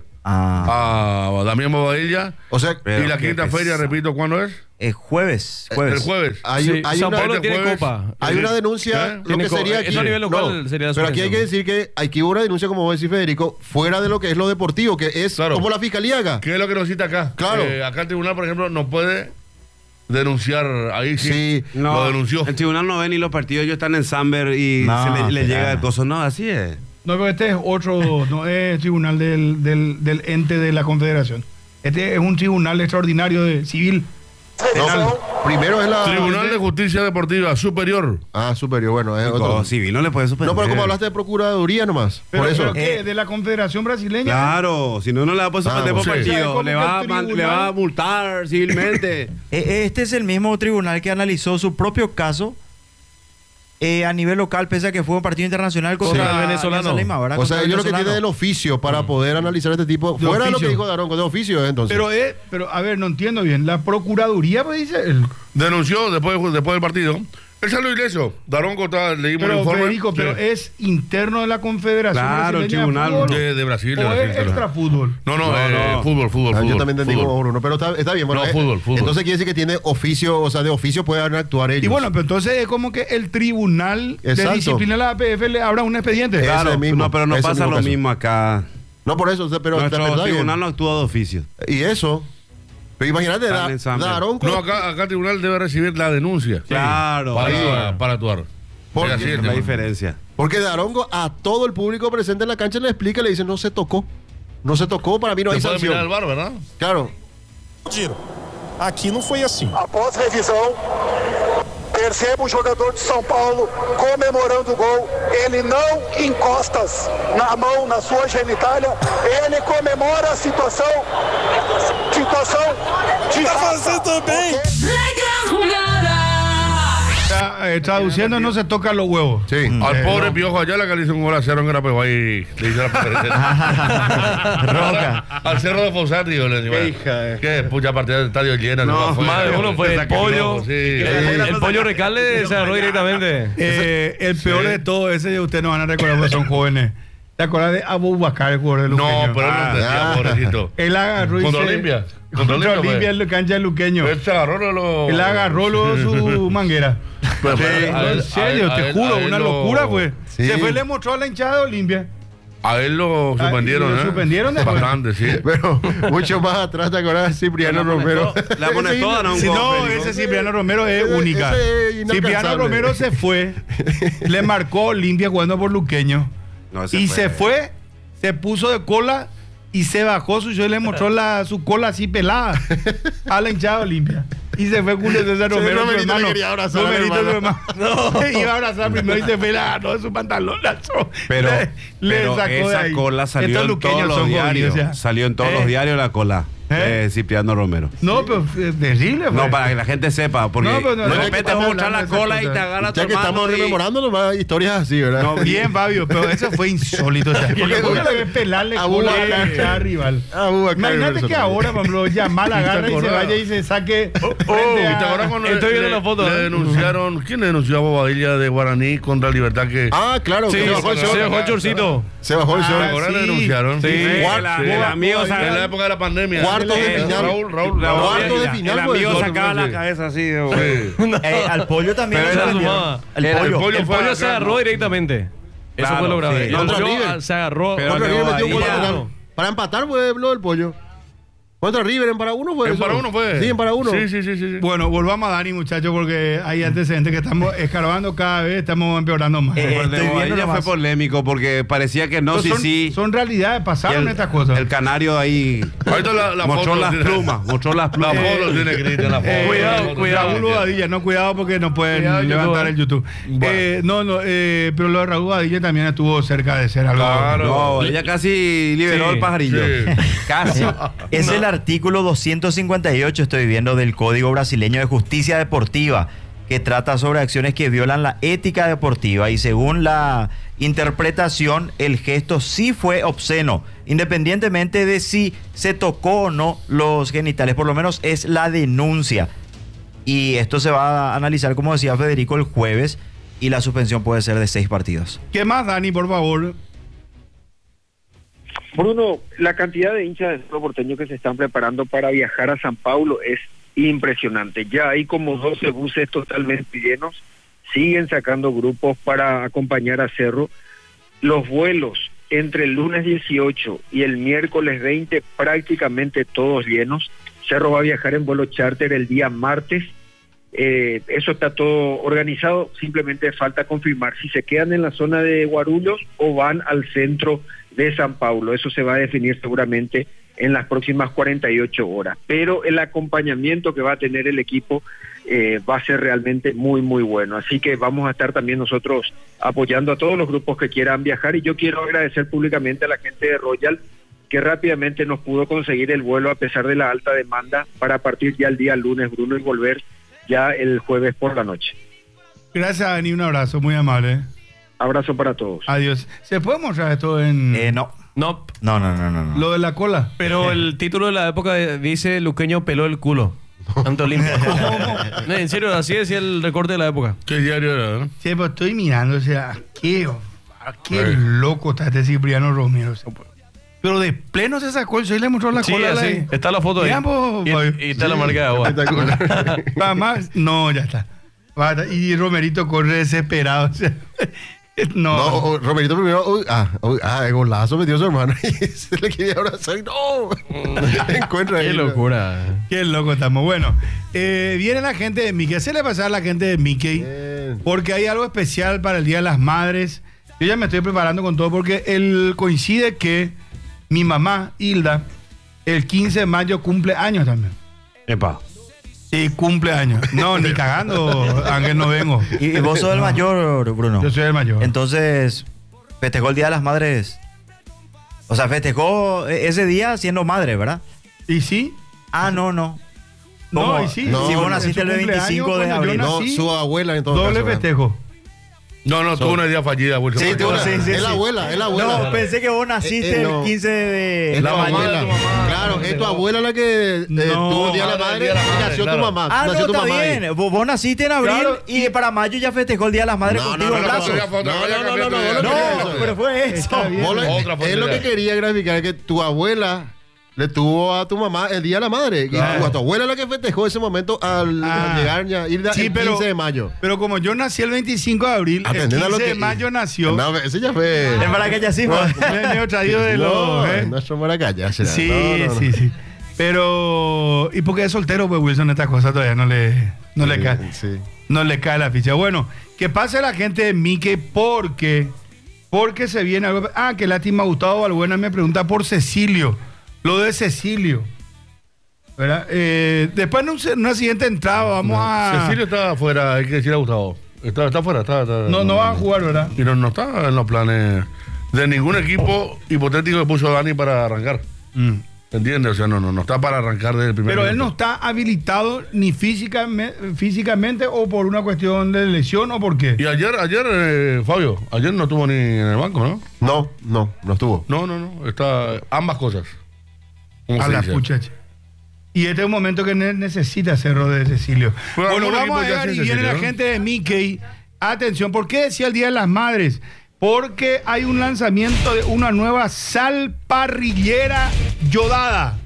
Ah, A Damián Bobadilla. O sea, Pero y la qué quinta pesado. feria, repito, ¿cuándo es? es jueves. El Jueves. jueves. hay, Sí, hay Sao una, Paulo este tiene jueves- copa. hay una denuncia, ¿Eh? lo Tiene que co- sería eso aquí. a nivel local sería la pero aquí hay que suspensión. decir que aquí hubo una denuncia, como vos decís, Federico, fuera de lo que es lo deportivo, que es Claro. como la fiscalía haga. ¿Qué es lo que nos cita acá? Claro. Eh, acá el tribunal, por ejemplo, no puede denunciar. Ahí sí, Sí. No, lo denunció. el tribunal no ve ni los partidos, ellos están en Samber y No, se le, le espera. llega el coso. No, así es. No, pero este es otro, no es tribunal del, del, del ente de la Confederación. Este es un tribunal extraordinario de civil. No, primero es la. Tribunal de Justicia Deportiva Superior. Ah, superior, bueno, es otro. Como civil no le puede suspender. No, pero como hablaste de Procuraduría nomás. Pero, por eso. pero ¿qué? Eh, de la Confederación Brasileña. Claro, si no, no le va a poder suspender Ah, por sí. partido. ¿Cómo Le que va, a el man- tribunal? le va a multar civilmente. Eh, Este es el mismo tribunal que analizó su propio caso eh, a nivel local, pese a que fue un partido internacional contra Contra el venezolano. Alianza Lima, ¿verdad? O sea, Contra el ellos lo que venezolano. tienen el oficio para poder analizar este tipo. De Fuera de lo oficio. que dijo Daronco, de oficio, eh, entonces. Pero, es, pero, a ver, no entiendo bien. La Procuraduría, pues dice. El, Denunció después, después del partido. Él salió ileso. Daronco está, leímos el pero, informe. Federico, pero Sí. es interno de la Confederación Claro, el Brasileña de tribunal Fútbol, de, de Brasil. de ¿O Brasil, es claro. extra fútbol? No, no, No, eh, no. fútbol, fútbol, Ah, fútbol. yo también entendí fútbol. como Bruno, pero está, está bien. Bueno, No, eh, fútbol, fútbol. Entonces quiere decir que tiene oficio, o sea, de oficio pueden actuar ellos. Y bueno, pero entonces es como que el tribunal Exacto. de disciplina de la A P F le abra un expediente. Ese Claro, mismo, no, pero no ese pasa mismo lo caso. mismo acá. No por eso, o sea, pero Nuestro pero está bien. tribunal no actúa de oficio. Y eso. Pero imagínate, Están da, en Zambia. Daronco. No, acá, acá el tribunal debe recibir la denuncia. Claro. Para, Ahí para actuar. ¿Por Es qué? así el la tema. diferencia. Porque Daronco a todo el público presente en la cancha le explica y le dice, no se tocó. No se tocó, para mí no hay Se puede mirar sanción. al bar, ¿verdad? Claro. Giro. Aqui não foi assim. Após revisão, percebo o jogador de São Paulo comemorando o gol. Ele não encosta na mão, na sua genitália. Ele comemora a situação. Situação de Tá raça, fazendo também. Tra- eh, traduciendo, no se tocan los huevos. Sí. Al Eh, pobre no. Piojo allá le hizo un gol a cero en Grapeo ahí. Le hizo la preferencia. Roca. Al cerro de Fosati, yo le digo. Qué hija, eh. Qué pucha partida del estadio llena. No, Más de uno fue el Saca pollo. ojo, sí. El, el pollo recalde se agarró directamente. Eh, el peor de todo, ese ustedes no van a recordar porque son jóvenes. ¿Te acuerdas de Abu Bakar, el jugador de No, Luqueño? pero él no entendía, Ah. pobrecito. Él agarró y Contra se- Olimpia. Contra Contra Olimpia, Olimpia pues. en la cancha de Luqueño. Él se agarró lo. Él agarró luego su manguera. Pero, Sí, pero, a no, él- en serio, a te él- juro, a él una lo- locura fue. Sí. Se fue y le mostró a la hinchada de Olimpia. A él lo Ah, suspendieron, y lo ¿eh? suspendieron después. Bastante, sí. Pero mucho más atrás, ¿te acordás de Cipriano La Romero? amonestó- la amonestó a Daronco. Si no, Federico. ese Cipriano Romero es Ese- única. ese es inalcanzable. Cipriano Romero se fue, le marcó a Olimpia jugando por Luqueño. No, ese y fue- se fue, se puso de cola y se bajó su yo y le mostró la, su cola así pelada a la hinchada de Olimpia. Y se fue Julio César Sí, Romero, su Romerito le hermano. quería abrazar al Romerito, su hermano. hermano. Iba a abrazar primero y se fue la no de su pantalonazo. Pero, le, le pero sacó de esa ahí. cola salió Estos en luqueños todos los son diarios. jodidos, o sea. Salió en todos Eh. los diarios la cola Eh. de Cipriano Romero. No, pero fue terrible. No, fue. para que la gente sepa, porque No, pero no, de no, repente ya que vamos a estamos mostrar la hablando de cola esas y te cosas. agarra tu Ya que estamos hermano y- rememorando nomás historias así, ¿verdad? No, Bien, Fabio, pero eso fue insólito. O sea, porque Porque- uno le ve pelarle A cola a la Abubakar. hinchada rival. Abubakar Imagínate Roberto. que ahora, por ejemplo, Yamal agarra y se acordás? vaya y se saque. Oh, frente ¿y a- te acuerdas cuando Estoy le- viendo le- la foto, le ¿eh? denunciaron, ¿quién le denunció a Bobadilla de Guaraní contra Libertad que Ah, claro, Sí, que se bajó el se show. dejó el chorcito. Se bajó el show. Ah, ahora sí. le denunciaron? Sí. el, el- el amigo en la saca, época de la pandemia. Cuartos de Eh, final. Raúl, Raúl, la- Raúl. Cuartos de el- final, el pues, amigo eso, sacaba sí. la cabeza así. de- Sí. Eh, al pollo también Pero lo era suspendieron. sumada. El Era el pollo. pollo. El fue pollo acá, se agarró ¿no? directamente. Eso Claro, fue lo grave. sí. No, Contra yo, River. ah, se agarró. Pero Contra no, River metió un gol ahí al ya- final. Para empatar fue lo del pollo. Contra River en para uno fue En eso. para uno fue. Sí, en para uno. Sí, sí, sí, sí. sí. Bueno, volvamos a Dani, muchachos, porque hay antecedentes que estamos escarbando cada vez, estamos empeorando más. Eh, El de estoy viendo Bobadilla fue nomás. polémico porque parecía que no, Pero sí, son, sí. son realidades, Y pasaron el, estas cosas. el canario ahí Ahorita la, la mostró foto las tiene- plumas, mostró las La plumas. foto tiene Cristian, la foto. Eh, Cuidado, La foto cuidado. tiene Raúl Cristian. Badilla, no cuidado porque no pueden Cuidado, levantar YouTube. el YouTube. Bueno. Eh, no, no, eh, pero lo de Raúl Badilla también estuvo cerca de ser algo. Claro. No, ella casi liberó Sí, el pajarillo. sí. Casi. Es el artículo doscientos cincuenta y ocho, estoy viendo, del Código Brasileño de Justicia Deportiva, que trata sobre acciones que violan la ética deportiva, y según la interpretación, el gesto sí fue obsceno, independientemente de si se tocó o no los genitales, por lo menos es la denuncia. Y esto se va a analizar, como decía Federico, el jueves, y la suspensión puede ser de seis partidos. ¿Qué más, Dani, por favor? Bruno, la cantidad de hinchas del Cerro Porteño que se están preparando para viajar a San Pablo es impresionante. Ya hay como doce buses totalmente llenos, siguen sacando grupos para acompañar a Cerro. Los vuelos entre el lunes dieciocho y el miércoles veinte prácticamente todos llenos. Cerro va a viajar en vuelo charter el día martes. Eh, eso está todo organizado, simplemente falta confirmar si se quedan en la zona de Guarulhos o van al centro de San Paulo. Eso se va a definir seguramente en las próximas cuarenta y ocho horas. Pero el acompañamiento que va a tener el equipo eh, va a ser realmente muy, muy bueno. Así que vamos a estar también nosotros apoyando a todos los grupos que quieran viajar. Y yo quiero agradecer públicamente a la gente de Royal, que rápidamente nos pudo conseguir el vuelo a pesar de la alta demanda para partir ya el día lunes, Bruno, y volver ya el jueves por la noche. Gracias, Dani, un abrazo, muy amable. Abrazo para todos. Adiós. ¿Se puede mostrar esto en...? Eh, no. No, No, no, no, no. no. Lo de la cola. pero el título de la época de- dice Luqueño peló el culo. Ante Olimpia. No, en serio, así decía el recorte de la época. ¿Qué diario era? ¿no? Sí, pues estoy mirando, o sea, qué, qué Ay. loco está este Cipriano Romero. O sea, pero de pleno se sacó el sol y le mostró la Sí, cola. a la- así. Está la foto ahí. Vean, vos, Y, Fabio. y está la marca de agua. Espectacular. Va más, no, ya está. Va, y Romerito corre desesperado. O sea, no. No, o- Romerito primero, uy, ah, uy, ah, el golazo metió su hermano y se le quería abrazar y no. Encuentra Qué ahí. locura. Qué loco estamos. Bueno, eh, viene la gente de Mickey. Se le pasa a la gente de Mickey Bien. porque hay algo especial para el Día de las Madres. Yo ya me estoy preparando con todo porque el, coincide que mi mamá, Hilda, el quince de mayo cumple años también. Epa. Sí, cumple años. No, ni cagando, Ángel, no vengo. Y, y vos sos el mayor, Bruno. Yo soy el mayor. Entonces, festejó el Día de las Madres. O sea, festejó ese día siendo madre, ¿verdad? ¿Y sí? Ah, no, no. No, ¿Cómo? y sí. No, si vos en naciste su el cumpleaños, veinticinco de cuando yo abril. No, nací, su abuela en todo doble caso. ¿verdad? festejo. No, no, tuvo una idea fallida, Wilson. Sí, tuvo una- Sí, sí, es sí. la abuela, es la abuela. No, pensé que vos naciste Eh, eh, no. el quince de Es La tu mamá de abuela. tu mamá. Claro, es tu abuela la que eh, No, tuvo Día de la madre, Madre Día de la y Madre, nació claro. tu mamá. Ah, no, nació tu está mamá ahí. bien. Vos, vos naciste en abril Claro, y para mayo ya festejó el Día de las Madres No, contigo no, en no, brazos. Otra foto, No, voy a no, no, cambiar no, tu no, idea. No, no, pero fue eso. Está bien. Vos lo- Otra es lo posibilidad. que quería graficar, que tu abuela le tuvo a tu mamá el Día de la Madre. Y Claro. tu, a tu abuela la que festejó ese momento al, Ah. al llegar ya, ir Sí, el pero- quince de mayo. Pero como yo nací el veinticinco de abril, el Atended a lo quince de que- mayo nació. No, ese ya fue. Es para que ella sí, pues. Me he traído de los. No, ¿eh? no somos la calle. será. Sí, No, no, no. sí, sí. Pero. ¿Y porque es soltero, pues Wilson, esta cosa todavía no le, no le cae. Sí. No le cae la ficha. Bueno, que pase la gente de Mickey porque. Porque se viene algo. Ah, qué lástima, Gustavo Balbuena me pregunta por Cecilio. Lo de Cecilio. ¿Verdad? Eh, después en un- en una siguiente entrada vamos a. Cecilio está afuera, hay que decir a Gustavo. Está, está afuera, está, está- No, no va a jugar, ¿verdad? Y no, no está en los planes de ningún equipo hipotético que puso Dani para arrancar. Mm. ¿Entiendes? O sea, no, no, no está para arrancar desde el primer Pero él no minuto. está habilitado ni físicamente, físicamente o por una cuestión de lesión o por qué. Y ayer, ayer, eh, Fabio, ayer no estuvo ni en el banco, ¿no? No, no, no estuvo. No, no, no. Está ambas cosas. ¿Cómo A se la dice? puchacha. Y este es un momento que ne- necesita Cerro de Cecilio. Bueno, Bueno, algún vamos a equipo ya ver, y sin viene Cecilio, la ¿no? gente de Mickey. Atención, ¿por qué decía el Día de las Madres? Porque hay un lanzamiento de una nueva sal parrillera yodada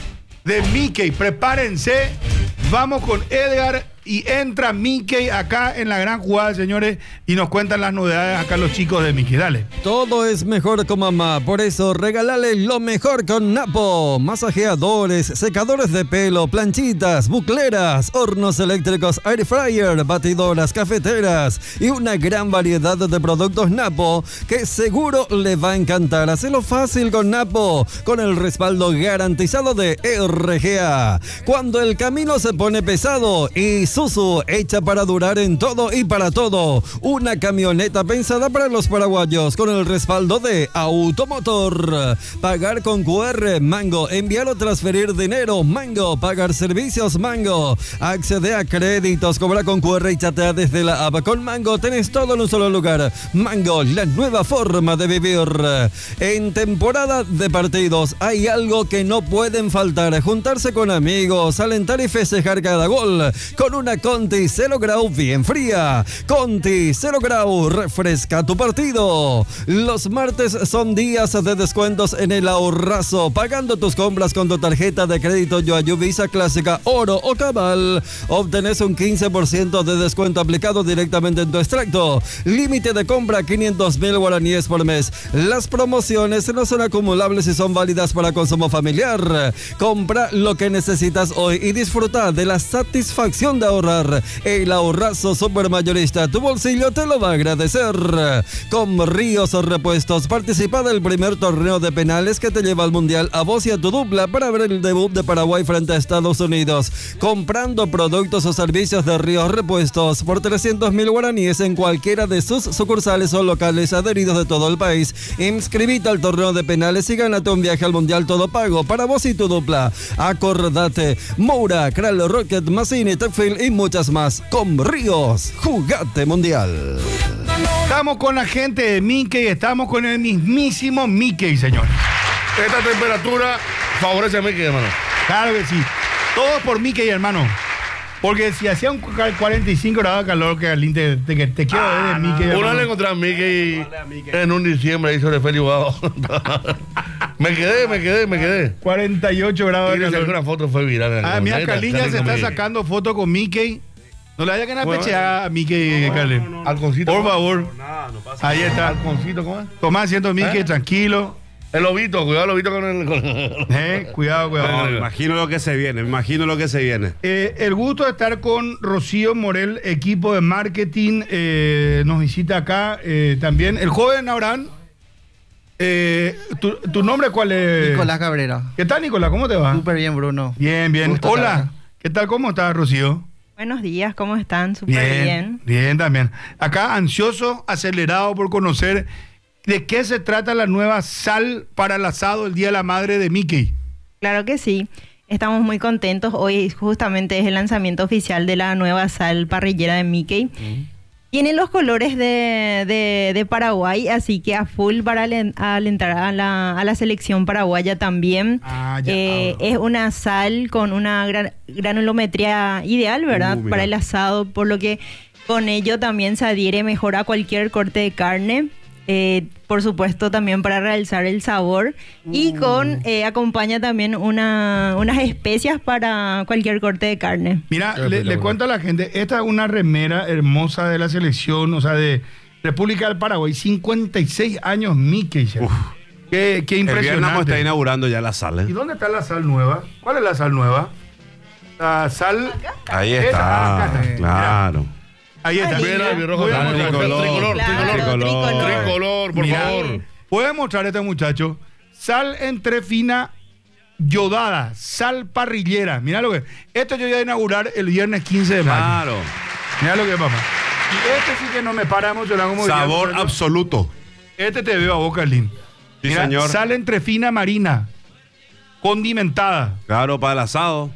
de Mickey. Prepárense, vamos con Edgar y entra Mickey acá en la gran jugada, señores, y nos cuentan las novedades acá los chicos de Mickey. Dale. Todo es mejor con mamá, por eso regálale lo mejor con Napo. Masajeadores, secadores de pelo, planchitas, bucleras, hornos eléctricos, air fryer, batidoras, cafeteras y una gran variedad de productos Napo que seguro le va a encantar. Hacelo fácil con Napo, con el respaldo garantizado de R G A. Cuando el camino se pone pesado, Isuzu, hecha para durar en todo y para todo. Una camioneta pensada para los paraguayos con el respaldo de Automotor. Pagar con Q R, Mango. Enviar o transferir dinero, Mango. Pagar servicios, Mango. Accede a créditos, cobra con Q R y chatea desde la app. Con Mango tenés todo en un solo lugar. Mango, la nueva forma de vivir. En temporada de partidos hay algo que no pueden faltar. Juntarse con amigos, alentar y festejar cada gol. Con una Conti Cero Grau bien fría. Conti Cero Grau, refresca tu partido. Los martes son días de descuentos en el Ahorrazo. Pagando tus compras con tu tarjeta de crédito Yoayu Visa Clásica, Oro o Cabal, obtenés un quince por ciento de descuento aplicado directamente en tu extracto. Límite de compra quinientos mil guaraníes por mes. Las promociones no son acumulables y son válidas para consumo familiar. Compra lo que necesitas hoy y disfruta de la satisfacción de ahorrar. El Ahorrazo Supermayorista, tu bolsillo te lo va a agradecer. Con Ríos Repuestos, participa del primer torneo de penales que te lleva al Mundial a vos y a tu dupla para ver el debut de Paraguay frente a Estados Unidos. Comprando productos o servicios de Ríos Repuestos por trescientos mil guaraníes en cualquiera de sus sucursales o locales adheridos de todo el país. Inscribite al torneo de penales y gánate un viaje al Mundial todo pago para vos y tu dupla. Acordate, Moura, Kral, Rocket, Mazzini, Techfield y muchas más. Con Ríos, jugate Mundial. Estamos con la gente de Mickey, estamos con el mismísimo Mickey, señores. Esta temperatura favorece a Mickey, hermano. Claro que sí. Todo por Mickey, hermano. Porque si hacía un cuarenta y cinco grados de calor, que Carlín te, te, te quiero ah, ver de Mickey. No. Una Una le encontré a Mickey en un diciembre, hizo de Félix Guado. Me quedé, me quedé, me quedé. cuarenta y ocho grados de calor. Una foto fue viral. Ah, mira, Carlín ya se está sacando fotos con Mickey. No le haya que bueno, pechear a Mickey, no, Carlín. No, no, no. Alconcito. Por favor. No, no pasa Ahí nada. está. Alconcito, ¿cómo es? Tomás haciendo Mickey, ¿Eh? Tranquilo. El lobito, cuidado, el lobito con el. Con... Eh, cuidado, cuidado. No, me imagino lo que se viene, me imagino lo que se viene. Eh, el gusto de estar con Rocío Morel, equipo de marketing, eh, nos visita acá eh, también. El joven Abraham. Eh, ¿tu, ¿Tu nombre cuál es? Nicolás Cabrera. ¿Qué tal, Nicolás? ¿Cómo te va? Súper bien, Bruno. Bien, bien. Gusto Hola. estar. ¿Qué tal? ¿Cómo estás, Rocío? Buenos días, ¿cómo están? Súper bien, bien. Bien, también. Acá ansioso, acelerado por conocer de qué se trata la nueva sal para el asado el Día de la Madre de Mickey. Claro que sí. Estamos muy contentos. Hoy justamente es el lanzamiento oficial de la nueva sal parrillera de Mickey. Mm. Tiene los colores de, de, de Paraguay, así que a full para alentar a la, a la selección paraguaya también. Ah, ya, eh, es una sal con una gran, granulometría ideal, ¿verdad? Uh, para el asado, por lo que con ello también se adhiere mejor a cualquier corte de carne. Eh, por supuesto también para realzar el sabor uh. y con eh, acompaña también una, unas especias para cualquier corte de carne. Mira, le, le cuento a la gente, esta es una remera hermosa de la selección, o sea, de República del Paraguay, cincuenta y seis años Mickey. Qué, qué impresionante. El viernes está inaugurando ya la sal. ¿eh? ¿Y dónde está la sal nueva? ¿Cuál es la sal nueva? La sal... Ahí está, esa, acá está. Claro. Mira. Ahí está. Ahí Mira, mi rojo. Tricolor, tricolor, claro, tricolor, tricolor. Tricolor, por Mira, favor. Puede mostrar a este muchacho sal entre fina yodada, sal parrillera. Mira lo que. Esto yo voy a inaugurar el viernes quince de mayo. Claro. Mira lo que es, papá. Y este sí que no me para mucho. Como sabor diría, absoluto. Este te veo a boca, Carlín. Sí, Mira, señor. Sal entre fina marina, condimentada. Claro, para el asado.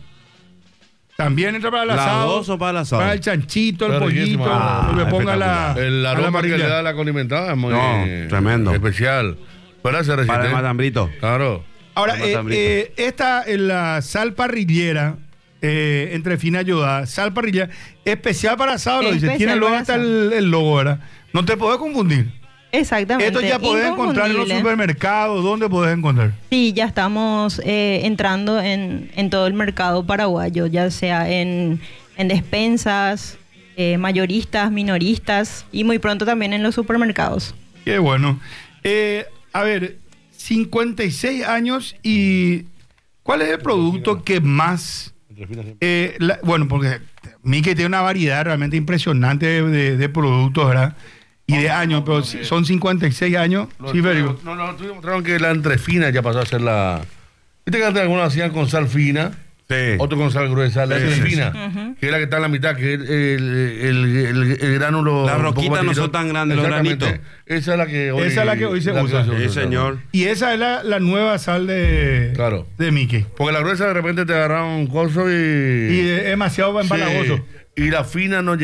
También entra para el asado. O para el asado. Para el chanchito, el Pero pollito. Ah, lo que ponga la. El aroma que le da la condimentada es muy no, tremendo. especial. Para ese resiste. Para el matambrito. Claro. Ahora, eh, eh, esta es la sal parrillera, eh, entre fina yodada, sal parrillera, especial para asado, lo dice. Tiene luego hasta el, el logo, ¿verdad? No te podés confundir. Exactamente. Esto ya podés encontrar en los supermercados. ¿Dónde podés encontrar? Sí, ya estamos eh, entrando en, en todo el mercado paraguayo, ya sea en, en despensas, eh, mayoristas, minoristas y muy pronto también en los supermercados. Qué bueno. Eh, a ver, cincuenta y seis años y ¿cuál es el producto que más... Eh, la, bueno, porque Mickey tiene una variedad realmente impresionante de, de, de productos, ¿verdad? Y de años, pero son cincuenta y seis años. Los, sí, pero... No, no, tú demostraron que la entrefina ya pasó a ser la... ¿Viste que antes algunos hacían con sal fina? Sí. Otro con sal gruesa. La sí, entrefina, sí, sí. que es la que está en la mitad, que es el, el, el, el, el gránulo... Las roquitas no son tan grandes, los granitos. Esa es la que hoy, esa es la que hoy se usa. Sí, señor. Y esa es la, la nueva sal de, claro. de Mickey. Porque la gruesa de repente te agarraba un coso y... Y es demasiado empalagoso. Sí. Y la fina no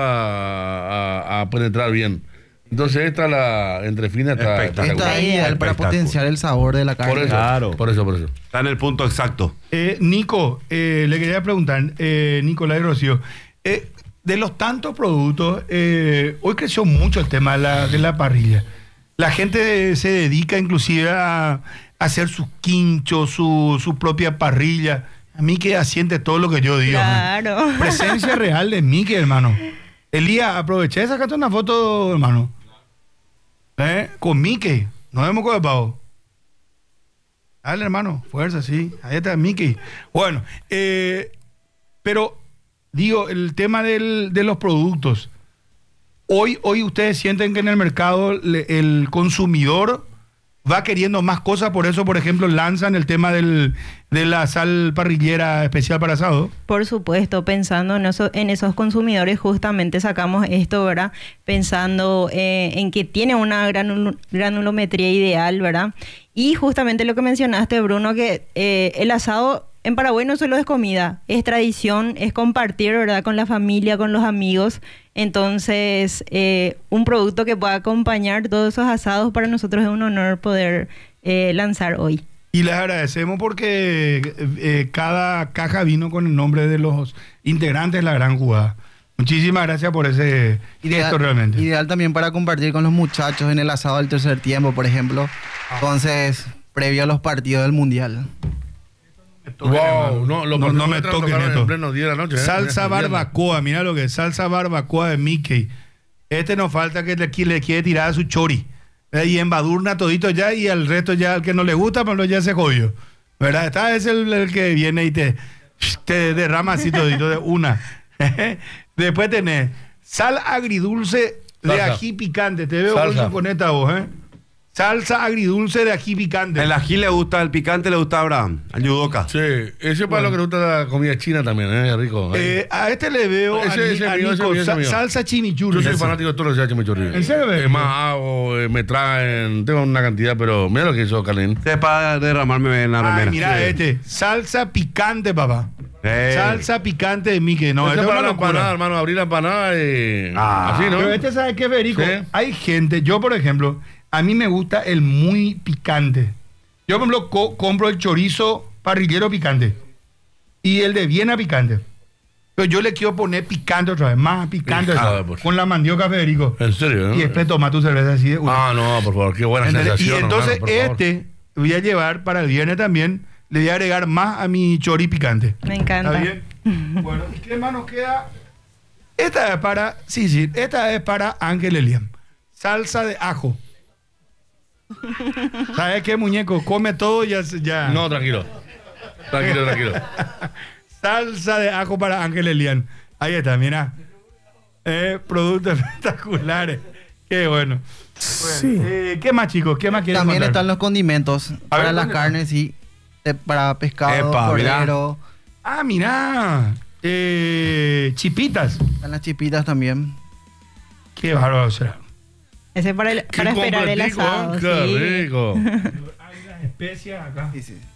llegaba a, a penetrar bien. Entonces esta, la entrefina, está... Está, está ideal para potenciar el sabor de la carne. Por eso, claro. por eso, por eso. Está en el punto exacto. Eh, Nico, eh, le quería preguntar, eh, Nicolás y Rocío, Eh, de los tantos productos, eh, hoy creció mucho el tema de la, de la parrilla. La gente se dedica inclusive a, a hacer sus quinchos, su, su propia parrilla. A mí que asiente todo lo que yo digo. Claro. Man. Presencia real de Mickey, hermano. Elías, aproveché de sacarte una foto, hermano. ¿Eh? Con Mickey. Nos vemos con el pavo. Dale, hermano. Fuerza, sí. Ahí está Mickey. Bueno, eh, pero digo, el tema del, de los productos. Hoy, hoy ustedes sienten que en el mercado le, el consumidor va queriendo más cosas, por eso, por ejemplo, lanzan el tema del, de la sal parrillera especial para asado. Por supuesto, pensando en, eso, en esos consumidores, justamente sacamos esto, ¿verdad? Pensando eh, en que tiene una granul granulometría ideal, ¿verdad? Y justamente lo que mencionaste, Bruno, que eh, el asado en Paraguay no solo es comida, es tradición, es compartir, ¿verdad? Con la familia, con los amigos. Entonces, eh, un producto que pueda acompañar todos esos asados para nosotros es un honor poder eh, lanzar hoy. Y les agradecemos porque eh, cada caja vino con el nombre de los integrantes de la gran jugada. Muchísimas gracias por ese gesto realmente. Ideal también para compartir con los muchachos en el asado del tercer tiempo, por ejemplo. Entonces, previo a los partidos del Mundial. Wow, no, lo no, no me toquen toquen en esto. pleno día de la noche, ¿eh? Salsa En el barbacoa, mira lo que es, salsa barbacoa de Mickey. Este nos falta que le, que le quiere tirar a su chori. ¿Verdad? Y embadurna todito ya, y al resto ya, al que no le gusta, pero ya se jodió. ¿Verdad? Esta es el, el que viene y te, te derrama así todito de una. Después tenés sal agridulce de Salsa. ají picante. Te veo Salsa. Olson, con esta voz, ¿eh? Salsa agridulce de ají picante. El ají le gusta, el picante le gusta a Abraham, al yudoka. Sí, ese es para lo que le gusta la comida china también, ¿eh? Rico. Eh, a este le veo Ese- a, Ni- ese a mío, ese Nico, mío, ese sa- mío. salsa chimichurri. Yo soy Ese. fanático de todo lo que se ha hecho michurri. ¿En serio, Es Beto? más, hago, eh, me traen, tengo una cantidad, pero mira lo que hizo Calín. Es para derramarme en la Ay, remera. mira Sí. este. Salsa picante, papá. Ey. Salsa picante de Mickey. No, Ese esto es es para una la locura. empanada, hermano, abrir la empanada y... Ah. así, ¿no? Pero este, ¿sabe qué, Federico? Sí. Hay gente, yo por ejemplo, a mí me gusta el muy picante. Yo, por ejemplo, co- compro el chorizo parrillero picante y el de Viena picante. Pero yo le quiero poner picante otra vez, más picante Hija otra de vez, por- con la mandioca, Federico. En serio, ¿no? Y después toma tu cerveza así de una. Ah, no, por favor, qué buena ¿Entendés? Y sensación. entonces hermano, por favor. este voy a llevar para el viernes también. Le voy a agregar más a mi chori picante. Me encanta. ¿Está bien? Bueno, ¿y qué más nos queda? Esta es para, sí, sí, esta es para Ángel Eliam. Salsa de ajo. ¿Sabes qué, muñeco? Come todo y ya. ya. No, tranquilo. Tranquilo, tranquilo. Salsa de ajo para Ángel Elian. Ahí está, mira. Eh, productos espectaculares. Qué bueno. Bueno, eh, ¿qué más, chicos? ¿Qué más quieren También contar? están los condimentos para ver, las ¿dónde carnes y de- para pescado, Epa, mirá. cordero. Ah, mira. Eh, chipitas. Están las chipitas también. Qué bárbaro será. Ese para, el- Qué para esperar el completico, asado. ¿eh? Qué Sí. rico. Hay las especias acá. Sí, sí.